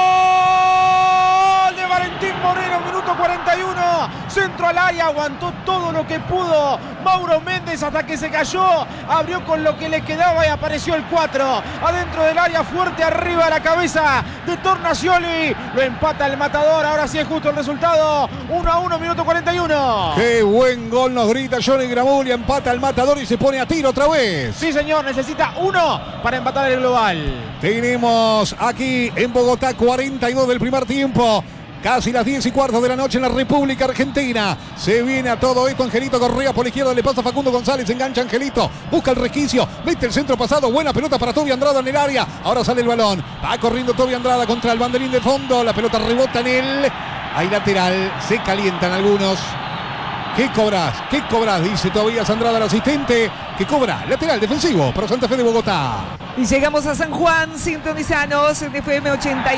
de Valentín Moreno! Minuto 41. Centro al área, aguantó todo lo que pudo Mauro Méndez hasta que se cayó. Abrió con lo que le quedaba y apareció el 4. Adentro del área, fuerte arriba a la cabeza de Tornacioli. Lo empata el matador. Ahora sí es justo el resultado. 1-1, minuto 41. ¡Qué buen gol! Nos grita Johnny Gramuglia. Empata el matador y se pone a tiro otra vez. Sí, señor. Necesita 1 para empatar el global. Tenemos aquí en Bogotá 42 del primer tiempo. Casi las 10:15 de la noche en la República Argentina. Se viene a todo esto Angelito Correa por la izquierda. Le pasa Facundo González. Engancha Angelito. Busca el resquicio. Mete el centro pasado. Buena pelota para Toby Andrada en el área. Ahora sale el balón. Va corriendo Toby Andrada contra el banderín de fondo. La pelota rebota en él. Hay lateral. Se calientan algunos. ¿Qué cobras? ¿Qué cobras? Dice Tobías Andrada, el asistente. ¿Qué cobra? Lateral defensivo para Santa Fe de Bogotá. Y llegamos a San Juan, sintonizanos en FM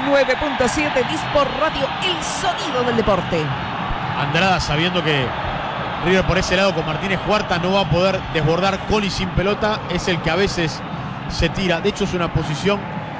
89.7, Dispor Radio, el sonido del deporte. Andrada, sabiendo que River por ese lado con Martínez Cuarta no va a poder desbordar con y sin pelota, es el que a veces se tira. De hecho es una posición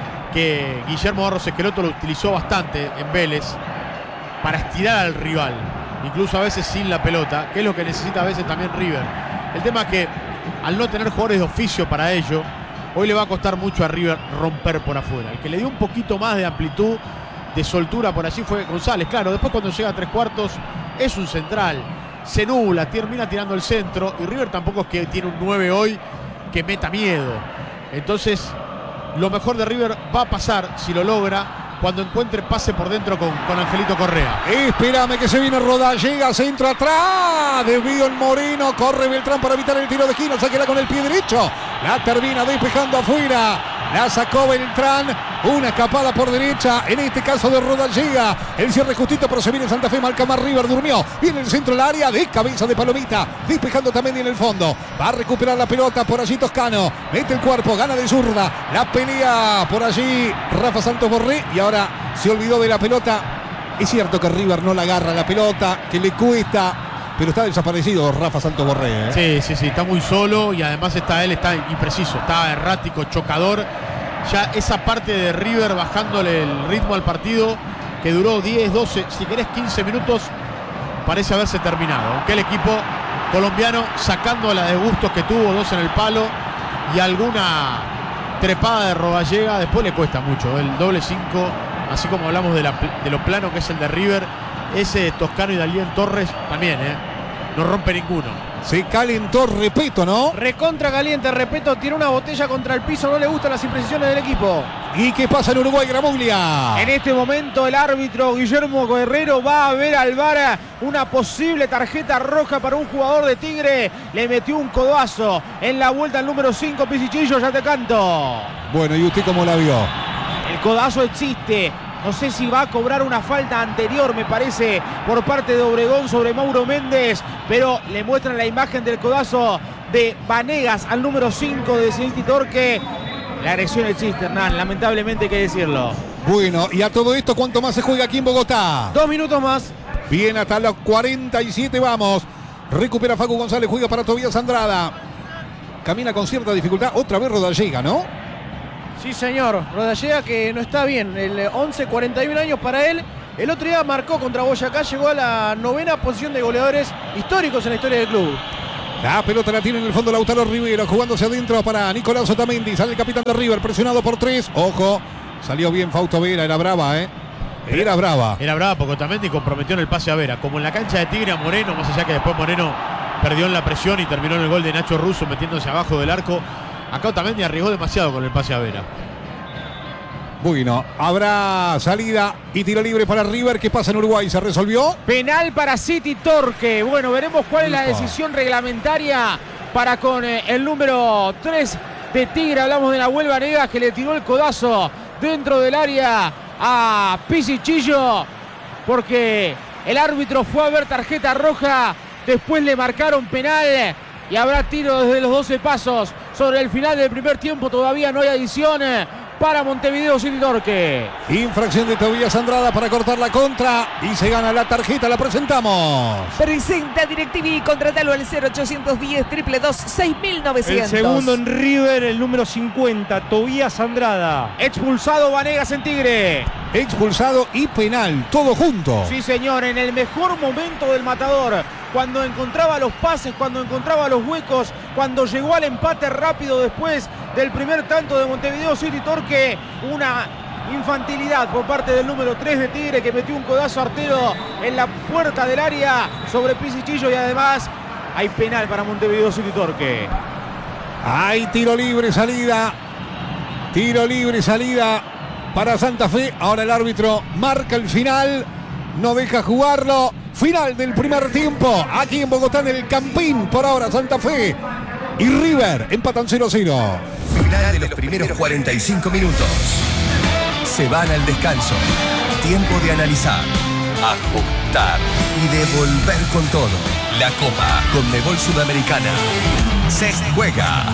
que Guillermo Barros Esqueloto lo utilizó bastante en Vélez para estirar al rival, incluso a veces sin la pelota, que es lo que necesita a veces también River. El tema es que al no tener jugadores de oficio para ello, hoy le va a costar mucho a River romper por afuera. El que le dio un poquito más de amplitud, de soltura por allí fue González. Claro, después cuando llega a 3/4 es un central, se nubla, termina tirando el centro y River tampoco es que tiene un 9 hoy que meta miedo. Entonces lo mejor de River va a pasar, si lo logra, cuando encuentre pase por dentro con Angelito Correa. Espérame que se viene Rodallega, llega centro atrás, desvío en Moreno, corre Beltrán para evitar el tiro de esquina, sáquela con el pie derecho, la termina despejando afuera, la sacó Beltrán, una escapada por derecha, en este caso de Rodallega, el cierre justito, pero se viene Santa Fe, marca más River, durmió, viene el centro del área, de cabeza de Palomita, despejando también en el fondo, va a recuperar la pelota por allí Toscano, mete el cuerpo, gana de zurda, la pelea por allí Rafa Santos Borré y ahora se olvidó de la pelota. Es cierto que River no la agarra la pelota, que le cuesta, pero está desaparecido Rafa Santos Borré, ¿eh? Sí, está muy solo y además está impreciso, está errático, chocador. Ya esa parte de River bajándole el ritmo al partido, que duró 10, 12, si querés 15 minutos, parece haberse terminado. Aunque el equipo colombiano, sacando la de Bustos que tuvo, 2 en el palo y alguna trepada de Rodallega, después le cuesta mucho. El doble 5, así como hablamos de lo plano que es el de River, ese Toscano y Dalian Torres también, no rompe ninguno. Se calentó Repeto, ¿no? Recontra caliente, Repeto, tiene una botella contra el piso, no le gustan las imprecisiones del equipo. ¿Y qué pasa en Uruguay, Gramuglia? En este momento el árbitro Guillermo Guerrero va a ver al VAR una posible tarjeta roja para un jugador de Tigre. Le metió un codazo en la vuelta al número 5, Pisichillo, ya te canto. Bueno, ¿y usted cómo la vio? El codazo existe. No sé si va a cobrar una falta anterior, me parece, por parte de Obregón sobre Mauro Méndez, pero le muestran la imagen del codazo de Vanegas al número 5 de City Torque. La agresión existe, Hernán, lamentablemente hay que decirlo. Bueno, y a todo esto, ¿cuánto más se juega aquí en Bogotá? 2 minutos más. Bien, hasta los 47 vamos. Recupera Facu González, juega para Tobías Andrada. Camina con cierta dificultad. Otra vez Rodallega, ¿no? Sí, señor. Rodallega que no está bien. El 11, 41 años para él. El otro día marcó contra Boyacá, llegó a la 9ª posición de goleadores históricos en la historia del club. La pelota la tiene en el fondo Lautaro Rivero, jugándose adentro para Nicolás Otamendi. Sale el capitán de River, presionado por 3. Ojo, salió bien Fausto Vera, era brava, ¿eh? Era brava. Era brava porque Otamendi comprometió en el pase a Vera. Como en la cancha de Tigre a Moreno, más allá que después Moreno perdió en la presión y terminó en el gol de Nacho Russo metiéndose abajo del arco. Acá Otamendi arriesgó demasiado con el pase a Vera. Bueno, habrá salida y tiro libre para River. ¿Qué pasa en Uruguay? ¿Se resolvió? Penal para City Torque. Bueno, veremos cuál es la decisión reglamentaria para con el número 3 de Tigre. Hablamos de Nahuel Vanegas, que le tiró el codazo dentro del área a Pisichillo, porque el árbitro fue a ver tarjeta roja. Después le marcaron penal y habrá tiro desde los 12 pasos. Sobre el final del primer tiempo todavía no hay adición para Montevideo City Torque. Infracción de Tobías Andrada para cortar la contra y se gana la tarjeta, la presentamos. Presenta DirecTV, contratalo al 0810 222 6900. El segundo en River, el número 50, Tobías Andrada. Expulsado Vanegas en Tigre. Expulsado y penal, todo junto. Sí, señor, en el mejor momento del matador. Cuando encontraba los pases, cuando encontraba los huecos, cuando llegó al empate rápido después del primer tanto de Montevideo City Torque. Una infantilidad por parte del número 3 de Tigre, que metió un codazo artero en la puerta del área sobre Pisichillo, y además hay penal para Montevideo City Torque. Hay tiro libre, salida. Tiro libre, salida para Santa Fe. Ahora el árbitro marca el final, no deja jugarlo. Final del primer tiempo, aquí en Bogotá, en el Campín. Por ahora Santa Fe y River empatan 0-0. Final de los primeros 45 minutos. Se van al descanso. Tiempo de analizar, ajustar y devolver con todo. La Copa Conmebol Sudamericana se juega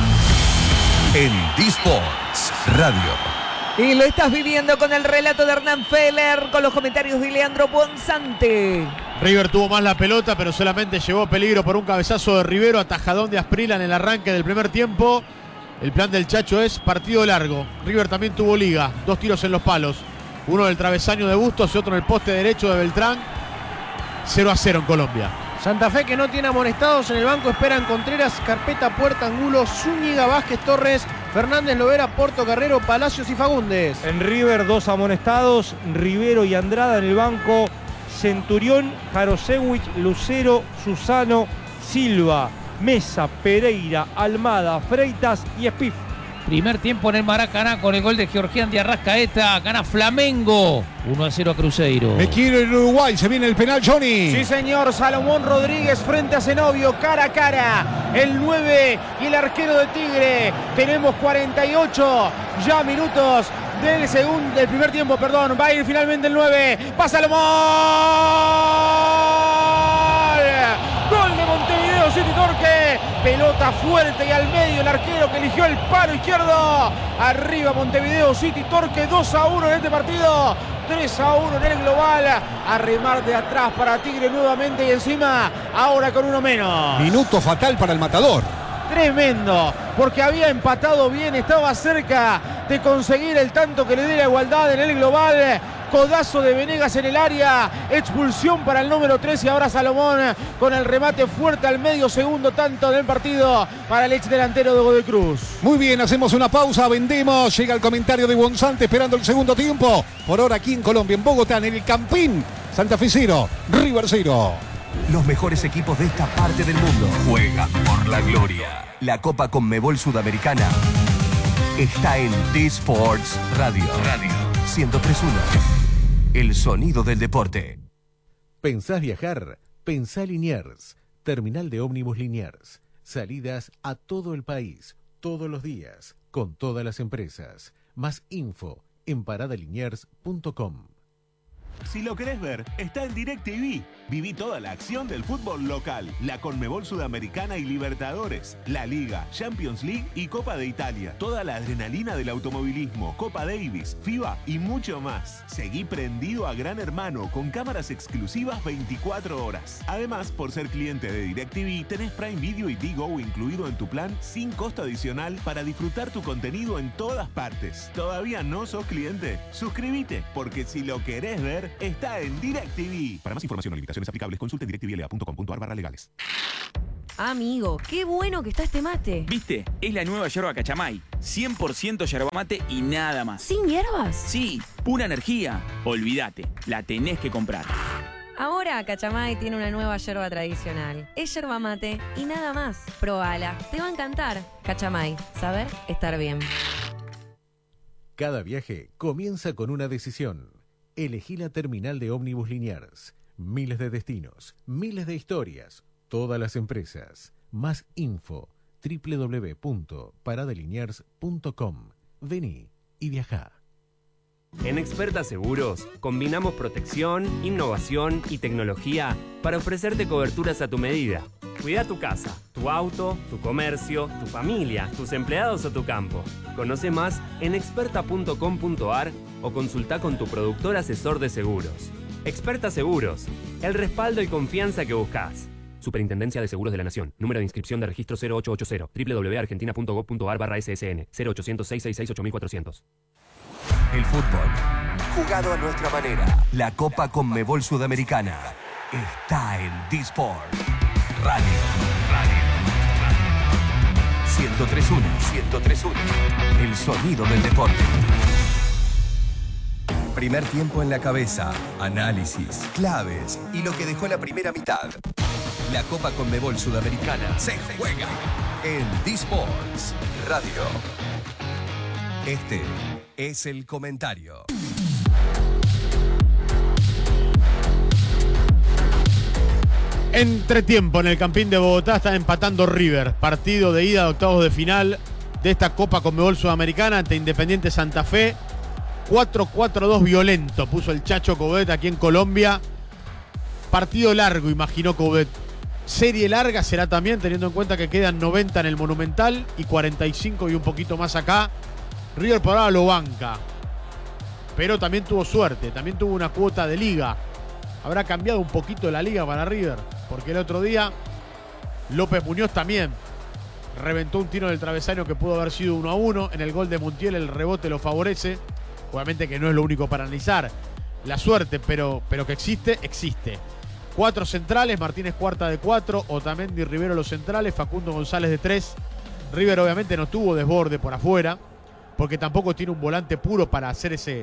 en D-Sports Radio. Y lo estás viviendo con el relato de Hernán Feller, con los comentarios de Leandro Bonzante. River tuvo más la pelota, pero solamente llevó peligro por un cabezazo de Rivero, atajadón de Asprila en el arranque del primer tiempo. El plan del Chacho es partido largo. River también tuvo liga, 2 tiros en los palos. Uno del travesaño de Bustos y otro en el poste derecho de Beltrán. 0-0 en Colombia. Santa Fe, que no tiene amonestados en el banco, esperan Contreras, Carpeta, Puerta, Angulo, Zúñiga, Vázquez, Torres, Fernández, Lovera, Porto, Carrero, Palacios y Fagundes. En River, 2 amonestados, Rivero y Andrada en el banco, Centurión, Jarosewicz, Lucero, Susano, Silva, Mesa, Pereira, Almada, Freitas y Espif. Primer tiempo en el Maracaná con el gol de Georgián de Arrascaeta. Gana Flamengo 1-0 a Cruzeiro. Me quiero en Uruguay, se viene el penal, Johnny. Sí, señor, Salomón Rodríguez frente a Zenobio, cara a cara. El 9 y el arquero de Tigre. Tenemos 48 ya minutos del primer tiempo, perdón. Va a ir finalmente el 9. ¡Va Salomón! Gol de Montevideo City Torque. Pelota fuerte y al medio el arquero que eligió el palo izquierdo. Arriba Montevideo City Torque, 2-1 en este partido. 3-1 en el global. A remar de atrás para Tigre nuevamente y encima ahora con uno menos. Minuto fatal para el matador. Tremendo, porque había empatado bien, estaba cerca de conseguir el tanto que le dé la igualdad en el global. Codazo de Venegas en el área, expulsión para el número 3 y ahora Salomón con el remate fuerte al medio, segundo tanto del partido para el ex delantero de Godoy Cruz. Muy bien, hacemos una pausa, vendemos, llega el comentario de Bonzante esperando el segundo tiempo. Por ahora aquí en Colombia, en Bogotá, en el Campín, Santa Fe 0, River 0. Los mejores equipos de esta parte del mundo juegan por la gloria. La Copa Conmebol Sudamericana está en D-Sports Radio 103.1. El sonido del deporte. ¿Pensás viajar? Pensá Liniers. Terminal de ómnibus Liniers. Salidas a todo el país, todos los días, con todas las empresas. Más info en paradaliniers.com. Si lo querés ver, está en DirecTV. Viví toda la acción del fútbol local, la Conmebol Sudamericana y Libertadores, la Liga, Champions League y Copa de Italia. Toda la adrenalina del automovilismo, Copa Davis, FIBA y mucho más. Seguí prendido a Gran Hermano con cámaras exclusivas 24 horas. Además, por ser cliente de DirecTV, tenés Prime Video y Digo incluido en tu plan sin costo adicional para disfrutar tu contenido en todas partes. ¿Todavía no sos cliente? Suscríbete, porque si lo querés ver, está en DirecTV. Para más información o limitaciones aplicables, consulte directvla.com.ar/legales. Amigo, qué bueno que está este mate. ¿Viste? Es la nueva yerba Cachamay. 100% yerba mate y nada más. ¿Sin hierbas? Sí, pura energía. Olvídate, la tenés que comprar. Ahora Cachamay tiene una nueva yerba tradicional. Es yerba mate y nada más. Probala, te va a encantar. Cachamay, saber estar bien. Cada viaje comienza con una decisión. Elegí la terminal de ómnibus Liniers. Miles de destinos, miles de historias, todas las empresas. Más info, www.paradeliniers.com. Vení y viajá. En Experta Seguros combinamos protección, innovación y tecnología para ofrecerte coberturas a tu medida. Cuida tu casa, tu auto, tu comercio, tu familia, tus empleados o tu campo. Conoce más en experta.com.ar o consulta con tu productor asesor de seguros. Experta Seguros, el respaldo y confianza que buscas. Superintendencia de Seguros de la Nación. Número de inscripción de registro 0880. www.argentina.gov.ar/ssn. 0800-666-8400. El fútbol, jugado a nuestra manera. La Copa Conmebol Sudamericana está en D-Sport Radio. 103.1. El sonido del deporte. Primer tiempo en la cabeza, análisis, claves y lo que dejó la primera mitad. La Copa Conmebol Sudamericana se juega en D-Sports Radio. Este es el comentario. Entretiempo en el Campín de Bogotá, está empatando River. Partido de ida de octavos de final de esta Copa Conmebol Sudamericana ante Independiente Santa Fe. 4-4-2 violento puso el Chacho Coudet aquí en Colombia. Partido largo, imaginó Coudet. Serie larga será también, teniendo en cuenta que quedan 90 en el Monumental y 45 y un poquito más acá. River por ahora lo banca, pero también tuvo suerte, también tuvo una cuota de liga. Habrá cambiado un poquito la liga para River, porque el otro día López Muñoz también reventó un tiro del travesaño que pudo haber sido 1-1. En el gol de Montiel el rebote lo favorece. Obviamente que no es lo único para analizar la suerte, pero que existe, existe. 4 centrales, Martínez Cuarta de 4, Otamendi y Rivero los centrales, Facundo González de 3. River obviamente no tuvo desborde por afuera, porque tampoco tiene un volante puro para hacer ese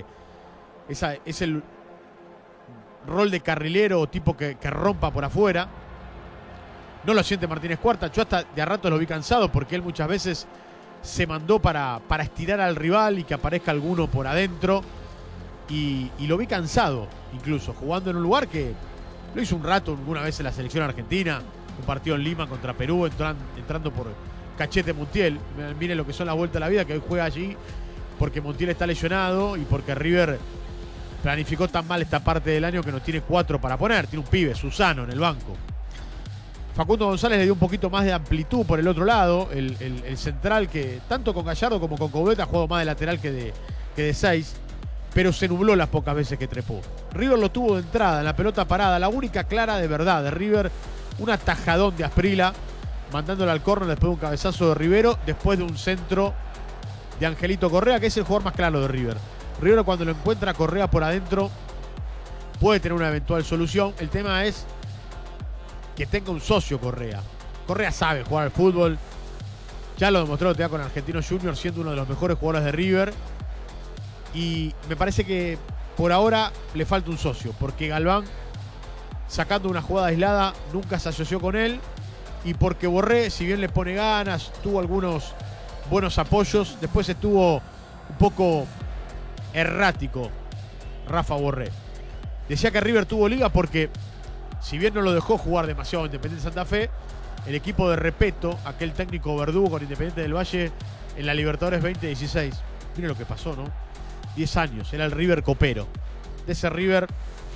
rol de carrilero o tipo que rompa por afuera. No lo siente Martínez Cuarta. Yo hasta de a rato lo vi cansado, porque él muchas veces se mandó para estirar al rival y que aparezca alguno por adentro. Y lo vi cansado, incluso, jugando en un lugar que lo hizo un rato, alguna vez en la selección argentina, un partido en Lima contra Perú, entrando por Cachete Montiel. Miren lo que son las vueltas de la vida, que hoy juega allí porque Montiel está lesionado y porque River planificó tan mal esta parte del año que no tiene 4 para poner. Tiene un pibe, Susano, en el banco. Facundo González le dio un poquito más de amplitud por el otro lado. El central que, tanto con Gallardo como con Coudet, ha jugado más de lateral que de 6. Pero se nubló las pocas veces que trepó. River lo tuvo de entrada, en la pelota parada. La única clara de verdad de River, un atajadón de Asprila, mandándola al córner después de un cabezazo de Rivero, después de un centro de Angelito Correa, que es el jugador más claro de River. River, cuando lo encuentra Correa por adentro, puede tener una eventual solución. El tema es que tenga un socio Correa. Correa sabe jugar al fútbol. Ya lo demostró con Argentinos Juniors, siendo uno de los mejores jugadores de River. Y me parece que por ahora le falta un socio, porque Galván, sacando una jugada aislada, nunca se asoció con él. Y porque Borré, si bien le pone ganas, tuvo algunos buenos apoyos, después estuvo un poco errático Rafa Borré. Decía que River tuvo liga porque, si bien no lo dejó jugar demasiado Independiente Santa Fe, el equipo de Repeto, aquel técnico verdugo con Independiente del Valle en la Libertadores 2016, miren lo que pasó, ¿no? 10 años, era el River copero. De ese River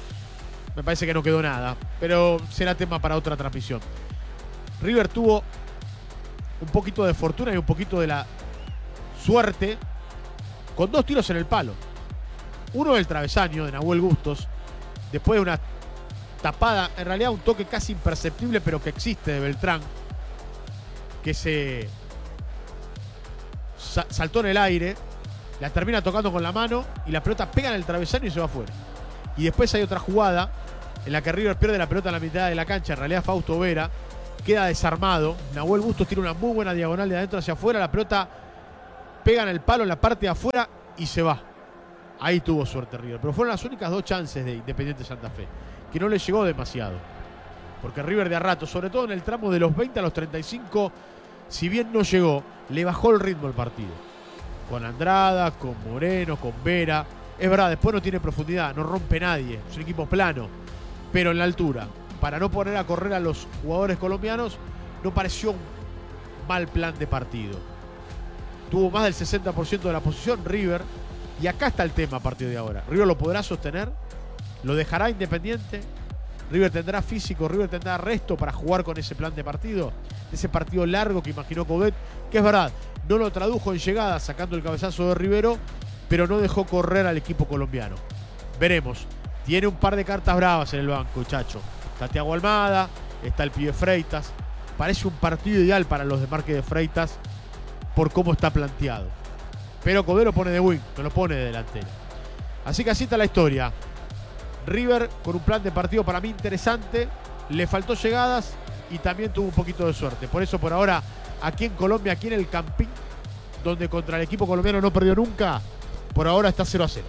Me parece que no quedó nada, pero será tema para otra transmisión. River tuvo un poquito de fortuna y un poquito de la suerte con 2 tiros en el palo. Uno del travesaño de Nahuel Bustos, después de una tapada, en realidad un toque casi imperceptible, pero que existe, de Beltrán, que se saltó en el aire, la termina tocando con la mano y la pelota pega en el travesaño y se va afuera. Y después hay otra jugada en la que River pierde la pelota en la mitad de la cancha, en realidad Fausto Vera queda desarmado, Nahuel Bustos tiene una muy buena diagonal de adentro hacia afuera, la pelota pega en el palo en la parte de afuera y se va. Ahí tuvo suerte River, pero fueron las únicas 2 chances de Independiente Santa Fe, que no le llegó demasiado, porque River de a rato, sobre todo en el tramo de los 20 a los 35, si bien no llegó, le bajó el ritmo al partido, con Andrada, con Moreno, con Vera. Es verdad, después no tiene profundidad, no rompe nadie, es un equipo plano, pero en la altura, para no poner a correr a los jugadores colombianos, no pareció un mal plan de partido. Tuvo más del 60% de la posición River, y acá está el tema a partir de ahora. ¿River lo podrá sostener? ¿Lo dejará Independiente? ¿River tendrá físico? ¿River tendrá resto para jugar con ese plan de partido? Ese partido largo que imaginó Coudet, que es verdad, no lo tradujo en llegada sacando el cabezazo de Rivero, pero no dejó correr al equipo colombiano. Veremos. Tiene un par de cartas bravas en el banco, Chacho. Está Thiago Almada, está el pibe Freitas. Parece un partido ideal para los desmarques de Freitas por cómo está planteado. Pero Coudet lo pone de wing, no lo pone de delantero. Así que así está la historia. River con un plan de partido para mí interesante. Le faltó llegadas y también tuvo un poquito de suerte. Por eso por ahora, aquí en Colombia, aquí en el Campín, donde contra el equipo colombiano no perdió nunca, por ahora está 0-0.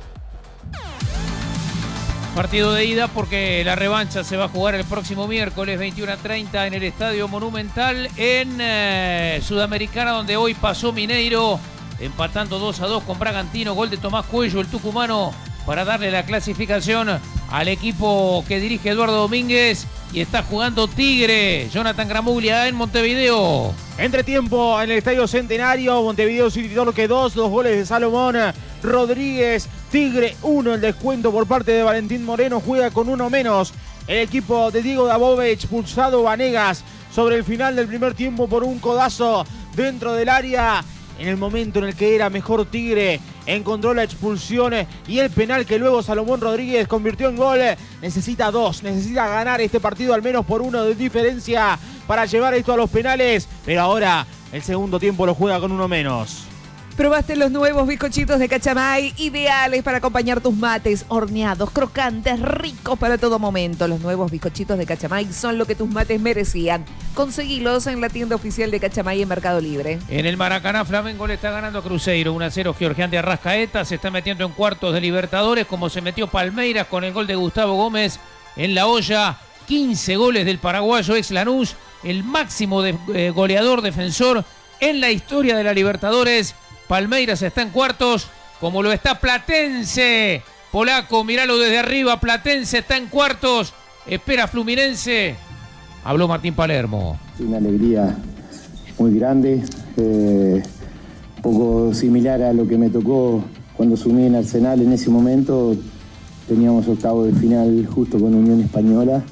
Partido de ida porque la revancha se va a jugar el próximo miércoles 21:30 en el Estadio Monumental en Sudamericana, donde hoy pasó Mineiro empatando 2-2 con Bragantino. Gol de Tomás Cuello, el tucumano, para darle la clasificación al equipo que dirige Eduardo Domínguez. Y está jugando Tigre, Jonathan Gramuglia en Montevideo. Entretiempo en el Estadio Centenario, Montevideo City Torque 2 goles de Salomón Rodríguez, Tigre 1, el descuento por parte de Valentín Moreno, juega con 1 menos. El equipo de Diego Dabove, expulsado Vanegas sobre el final del primer tiempo por un codazo dentro del área. En el momento en el que era mejor Tigre, encontró la expulsión y el penal que luego Salomón Rodríguez convirtió en gol. Necesita 2, necesita ganar este partido al menos por 1 de diferencia para llevar esto a los penales. Pero ahora el segundo tiempo lo juega con 1 menos. ¿Probaste los nuevos bizcochitos de Cachamay? Ideales para acompañar tus mates, horneados, crocantes, ricos para todo momento. Los nuevos bizcochitos de Cachamay son lo que tus mates merecían. Conseguilos en la tienda oficial de Cachamay en Mercado Libre. En el Maracaná, Flamengo le está ganando a Cruzeiro 1-0. Georgián de Arrascaeta se está metiendo en cuartos de Libertadores, como se metió Palmeiras con el gol de Gustavo Gómez en la olla. 15 goles del paraguayo ex Lanús, el máximo goleador defensor en la historia de la Libertadores. Palmeiras está en cuartos, como lo está Platense. Polaco, míralo desde arriba. Platense está en cuartos. Espera Fluminense. Habló Martín Palermo. Una alegría muy grande. Un poco similar a lo que me tocó cuando sumí en Arsenal en ese momento. Teníamos octavo de final justo con Unión Española.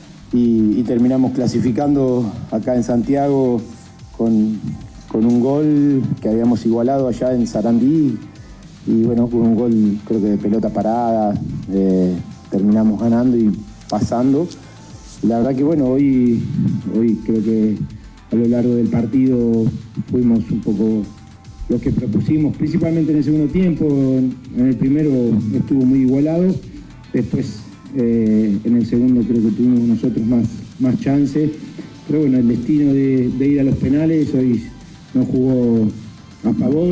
Y terminamos clasificando acá en Santiago con un gol que habíamos igualado allá en Sarandí y bueno, con un gol creo que de pelota parada, terminamos ganando y pasando. La verdad que bueno, hoy creo que a lo largo del partido fuimos un poco los que propusimos, principalmente en el segundo tiempo. En el primero estuvo muy igualado, después en el segundo creo que tuvimos nosotros más chances, pero bueno, el destino de ir a los penales hoy no jugó a favor.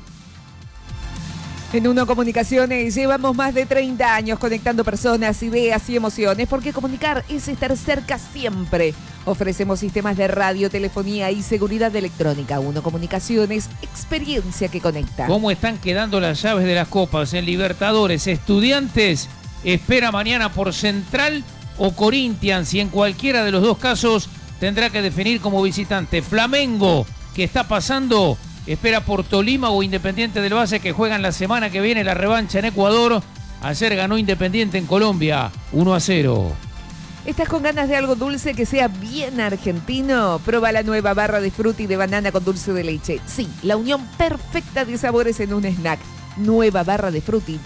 En Uno Comunicaciones llevamos más de 30 años conectando personas, ideas y emociones, porque comunicar es estar cerca siempre. Ofrecemos sistemas de radio, telefonía y seguridad electrónica. Uno Comunicaciones, experiencia que conecta. ¿Cómo están quedando las llaves de las copas en Libertadores? Estudiantes espera mañana por Central o Corinthians, y en cualquiera de los dos casos tendrá que definir como visitante. Flamengo, que está pasando, espera por Tolima o Independiente del Valle, que juegan la semana que viene la revancha en Ecuador. Ayer ganó Independiente en Colombia 1-0. ¿Estás con ganas de algo dulce que sea bien argentino? Prueba la nueva barra de frutti de banana con dulce de leche. Sí, la unión perfecta de sabores en un snack. Nueva barra de frutti,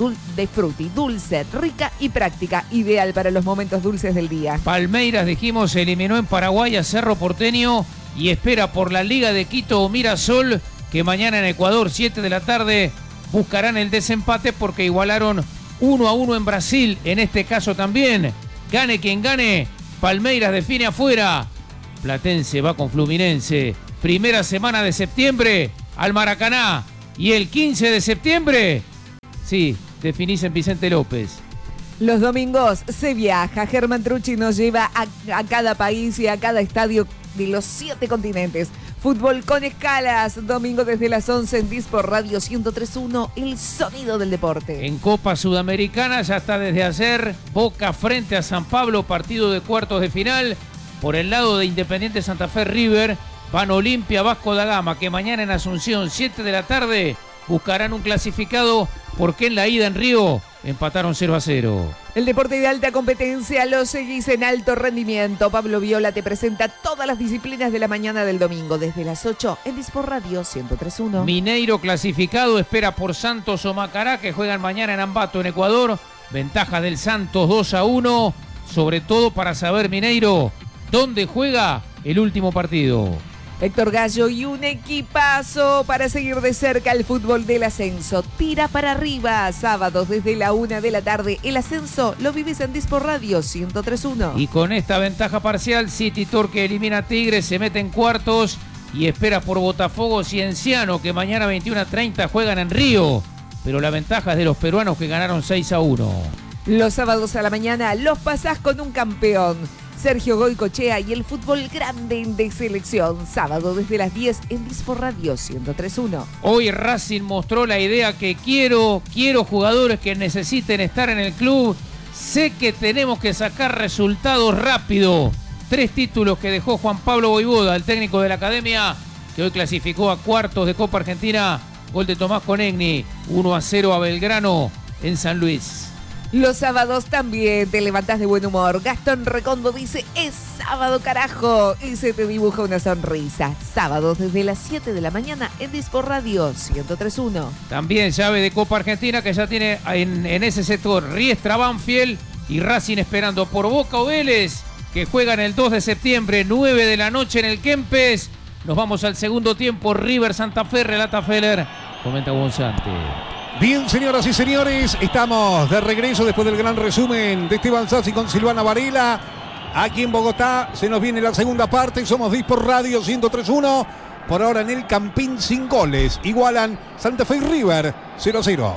dulce, rica y práctica. Ideal para los momentos dulces del día. Palmeiras, dijimos, eliminó en Paraguay a Cerro Porteño y espera por la Liga de Quito o Mirasol, que mañana en Ecuador, 7 de la tarde, buscarán el desempate porque igualaron 1-1 en Brasil. En este caso también, gane quien gane, Palmeiras define afuera. Platense va con Fluminense. Primera semana de septiembre al Maracaná. Y el 15 de septiembre, sí, definís en Vicente López. Los domingos se viaja. Germán Trucci nos lleva a cada país y a cada estadio de los 7 continentes. Fútbol con escalas, domingo desde las 11 en Disport Radio 103.1, el sonido del deporte. En Copa Sudamericana ya está desde ayer Boca frente a San Pablo, partido de cuartos de final. Por el lado de Independiente Santa Fe, River, van Olimpia, Vasco da Gama, que mañana en Asunción, 7 de la tarde, buscarán un clasificado porque en la ida en Río empataron 0-0. El deporte de alta competencia lo seguís en alto rendimiento. Pablo Viola te presenta todas las disciplinas de la mañana del domingo, desde las 8 en Disport Radio 103.1. Mineiro clasificado, espera por Santos o Macará, que juegan mañana en Ambato, en Ecuador. Ventaja del Santos 2-1, sobre todo para saber Mineiro dónde juega el último partido. Héctor Gallo y un equipazo para seguir de cerca el fútbol del ascenso. Tira para arriba, sábados desde la 1 de la tarde. El ascenso lo vivís en Disport Radio 103.1. Y con esta ventaja parcial, City Torque elimina a Tigres, se mete en cuartos y espera por Botafogo Cienciano, que mañana 21:30 juegan en Río. Pero la ventaja es de los peruanos, que ganaron 6-1. Los sábados a la mañana los pasás con un campeón. Sergio Goycochea y el fútbol grande de selección. Sábado desde las 10 en Disport Radio 103.1. Hoy Racing mostró la idea que quiero jugadores que necesiten estar en el club. Sé que tenemos que sacar resultados rápido. 3 títulos que dejó Juan Pablo Voivoda, el técnico de la academia, que hoy clasificó a cuartos de Copa Argentina. Gol de Tomás Conegni, 1-0 a Belgrano en San Luis. Los sábados también te levantás de buen humor. Gastón Recondo dice, es sábado carajo, y se te dibuja una sonrisa. Sábados desde las 7 de la mañana en Disport Radio 103.1. También llave de Copa Argentina, que ya tiene en ese sector Riestra, Banfield y Racing esperando por Boca o Vélez, que juegan el 2 de septiembre, 9 de la noche en el Kempes. Nos vamos al segundo tiempo. River Santa Fe, relata Feller, comenta Gonzante. Bien, señoras y señores, estamos de regreso después del gran resumen de Esteban Sassi con Silvana Varela. Aquí en Bogotá se nos viene la segunda parte. Somos Disport Radio 103.1. Por ahora en el Campín sin goles. Igualan Santa Fe y River 0-0.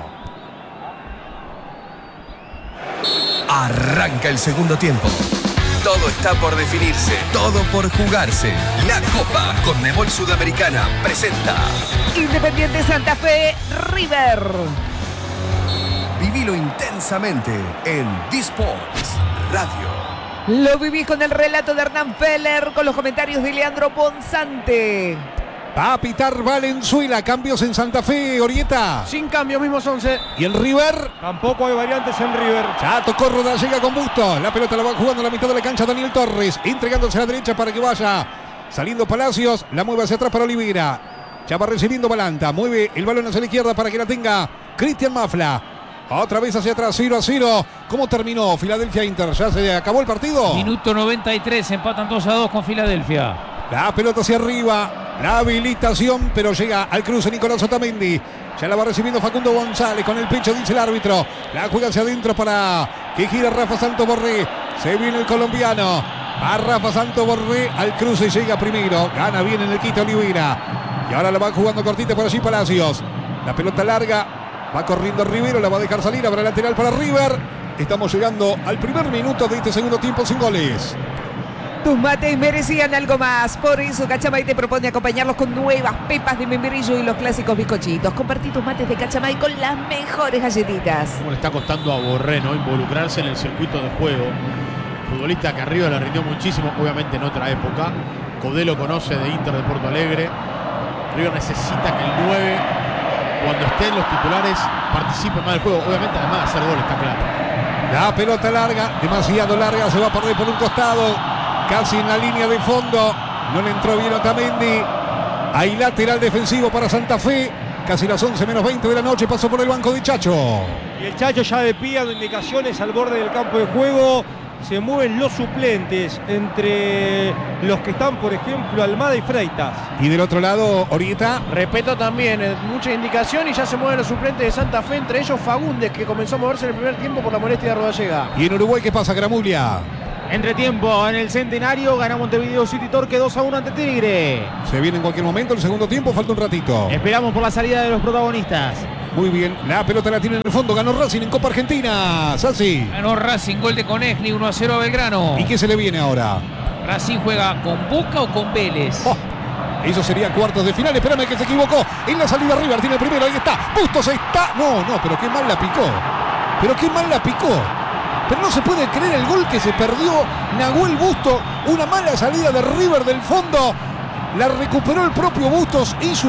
Arranca el segundo tiempo. Todo está por definirse, todo por jugarse. La Copa Conmebol Sudamericana presenta Independiente Santa Fe, River. Vivilo intensamente en Disports Radio. Lo vivís con el relato de Hernán Feller, con los comentarios de Leandro Bonzante. Va a pitar Valenzuela, cambios en Santa Fe, Orieta. Sin cambio, mismos 11. ¿Y el River? Tampoco hay variantes en River. Ya tocó Rodallega con Busto. La pelota la va jugando a la mitad de la cancha Daniel Torres, entregándose a la derecha para que vaya saliendo Palacios. La mueve hacia atrás para Olivera. Ya va recibiendo Balanta. Mueve el balón hacia la izquierda para que la tenga Cristian Mafla. Otra vez hacia atrás, 0-0. ¿Cómo terminó Filadelfia Inter? ¿Ya se acabó el partido? Minuto 93, empatan 2-2 con Filadelfia. La pelota hacia arriba, la habilitación, pero llega al cruce Nicolás Otamendi. Ya la va recibiendo Facundo González con el pecho, dice el árbitro. La juega hacia adentro para que gira Rafa Santos Borré. Se viene el colombiano. A Rafa Santos Borré al cruce, llega primero. Gana bien en el quite Olivera. Y ahora la va jugando cortita por allí Palacios. La pelota larga, va corriendo Rivero, la va a dejar salir. Habrá lateral para River. Estamos llegando al primer minuto de este segundo tiempo sin goles. Tus mates merecían algo más. Por eso Cachamay te propone acompañarlos con nuevas pepas de membrillo y los clásicos bizcochitos. Compartí tus mates de Cachamay con las mejores galletitas. ¿Cómo le está costando a Borré, ¿no?, involucrarse en el circuito de juego? Futbolista que arriba le rindió muchísimo, obviamente en otra época. Codé lo conoce de Inter de Porto Alegre. River necesita que el 9, cuando estén los titulares, participe más del juego. Obviamente, además de hacer gol, está claro. La pelota larga, demasiado larga, se va a perder por un costado, casi en la línea de fondo. No le entró bien Otamendi. Hay lateral defensivo para Santa Fe. Casi las 11 menos 20 de la noche, pasó por el banco de Chacho. Y el Chacho ya de pie dando indicaciones al borde del campo de juego. Se mueven los suplentes entre los que están, por ejemplo, Almada y Freitas. Y del otro lado, Orieta. Respeto también, mucha indicación y ya se mueven los suplentes de Santa Fe, entre ellos Fagundes, que comenzó a moverse en el primer tiempo por la molestia de Rodallega. ¿Y en Uruguay qué pasa, Gramulia? Entretiempo en el Centenario, gana Montevideo City Torque 2-1 ante Tigre. Se viene en cualquier momento el segundo tiempo, falta un ratito. Esperamos por la salida de los protagonistas. Muy bien, la pelota la tiene en el fondo, ganó Racing en Copa Argentina. Sassi. Ganó Racing, gol de Conegni, 1-0 a Belgrano. ¿Y qué se le viene ahora? Racing juega con Boca o con Vélez. Eso sería cuartos de final, espérame que se equivocó. En la salida River tiene el primero, ahí está. Bustos está. No, pero qué mal la picó. Pero no se puede creer el gol que se perdió Nahuel Bustos. Una mala salida de River del fondo. La recuperó el propio Bustos. Hizo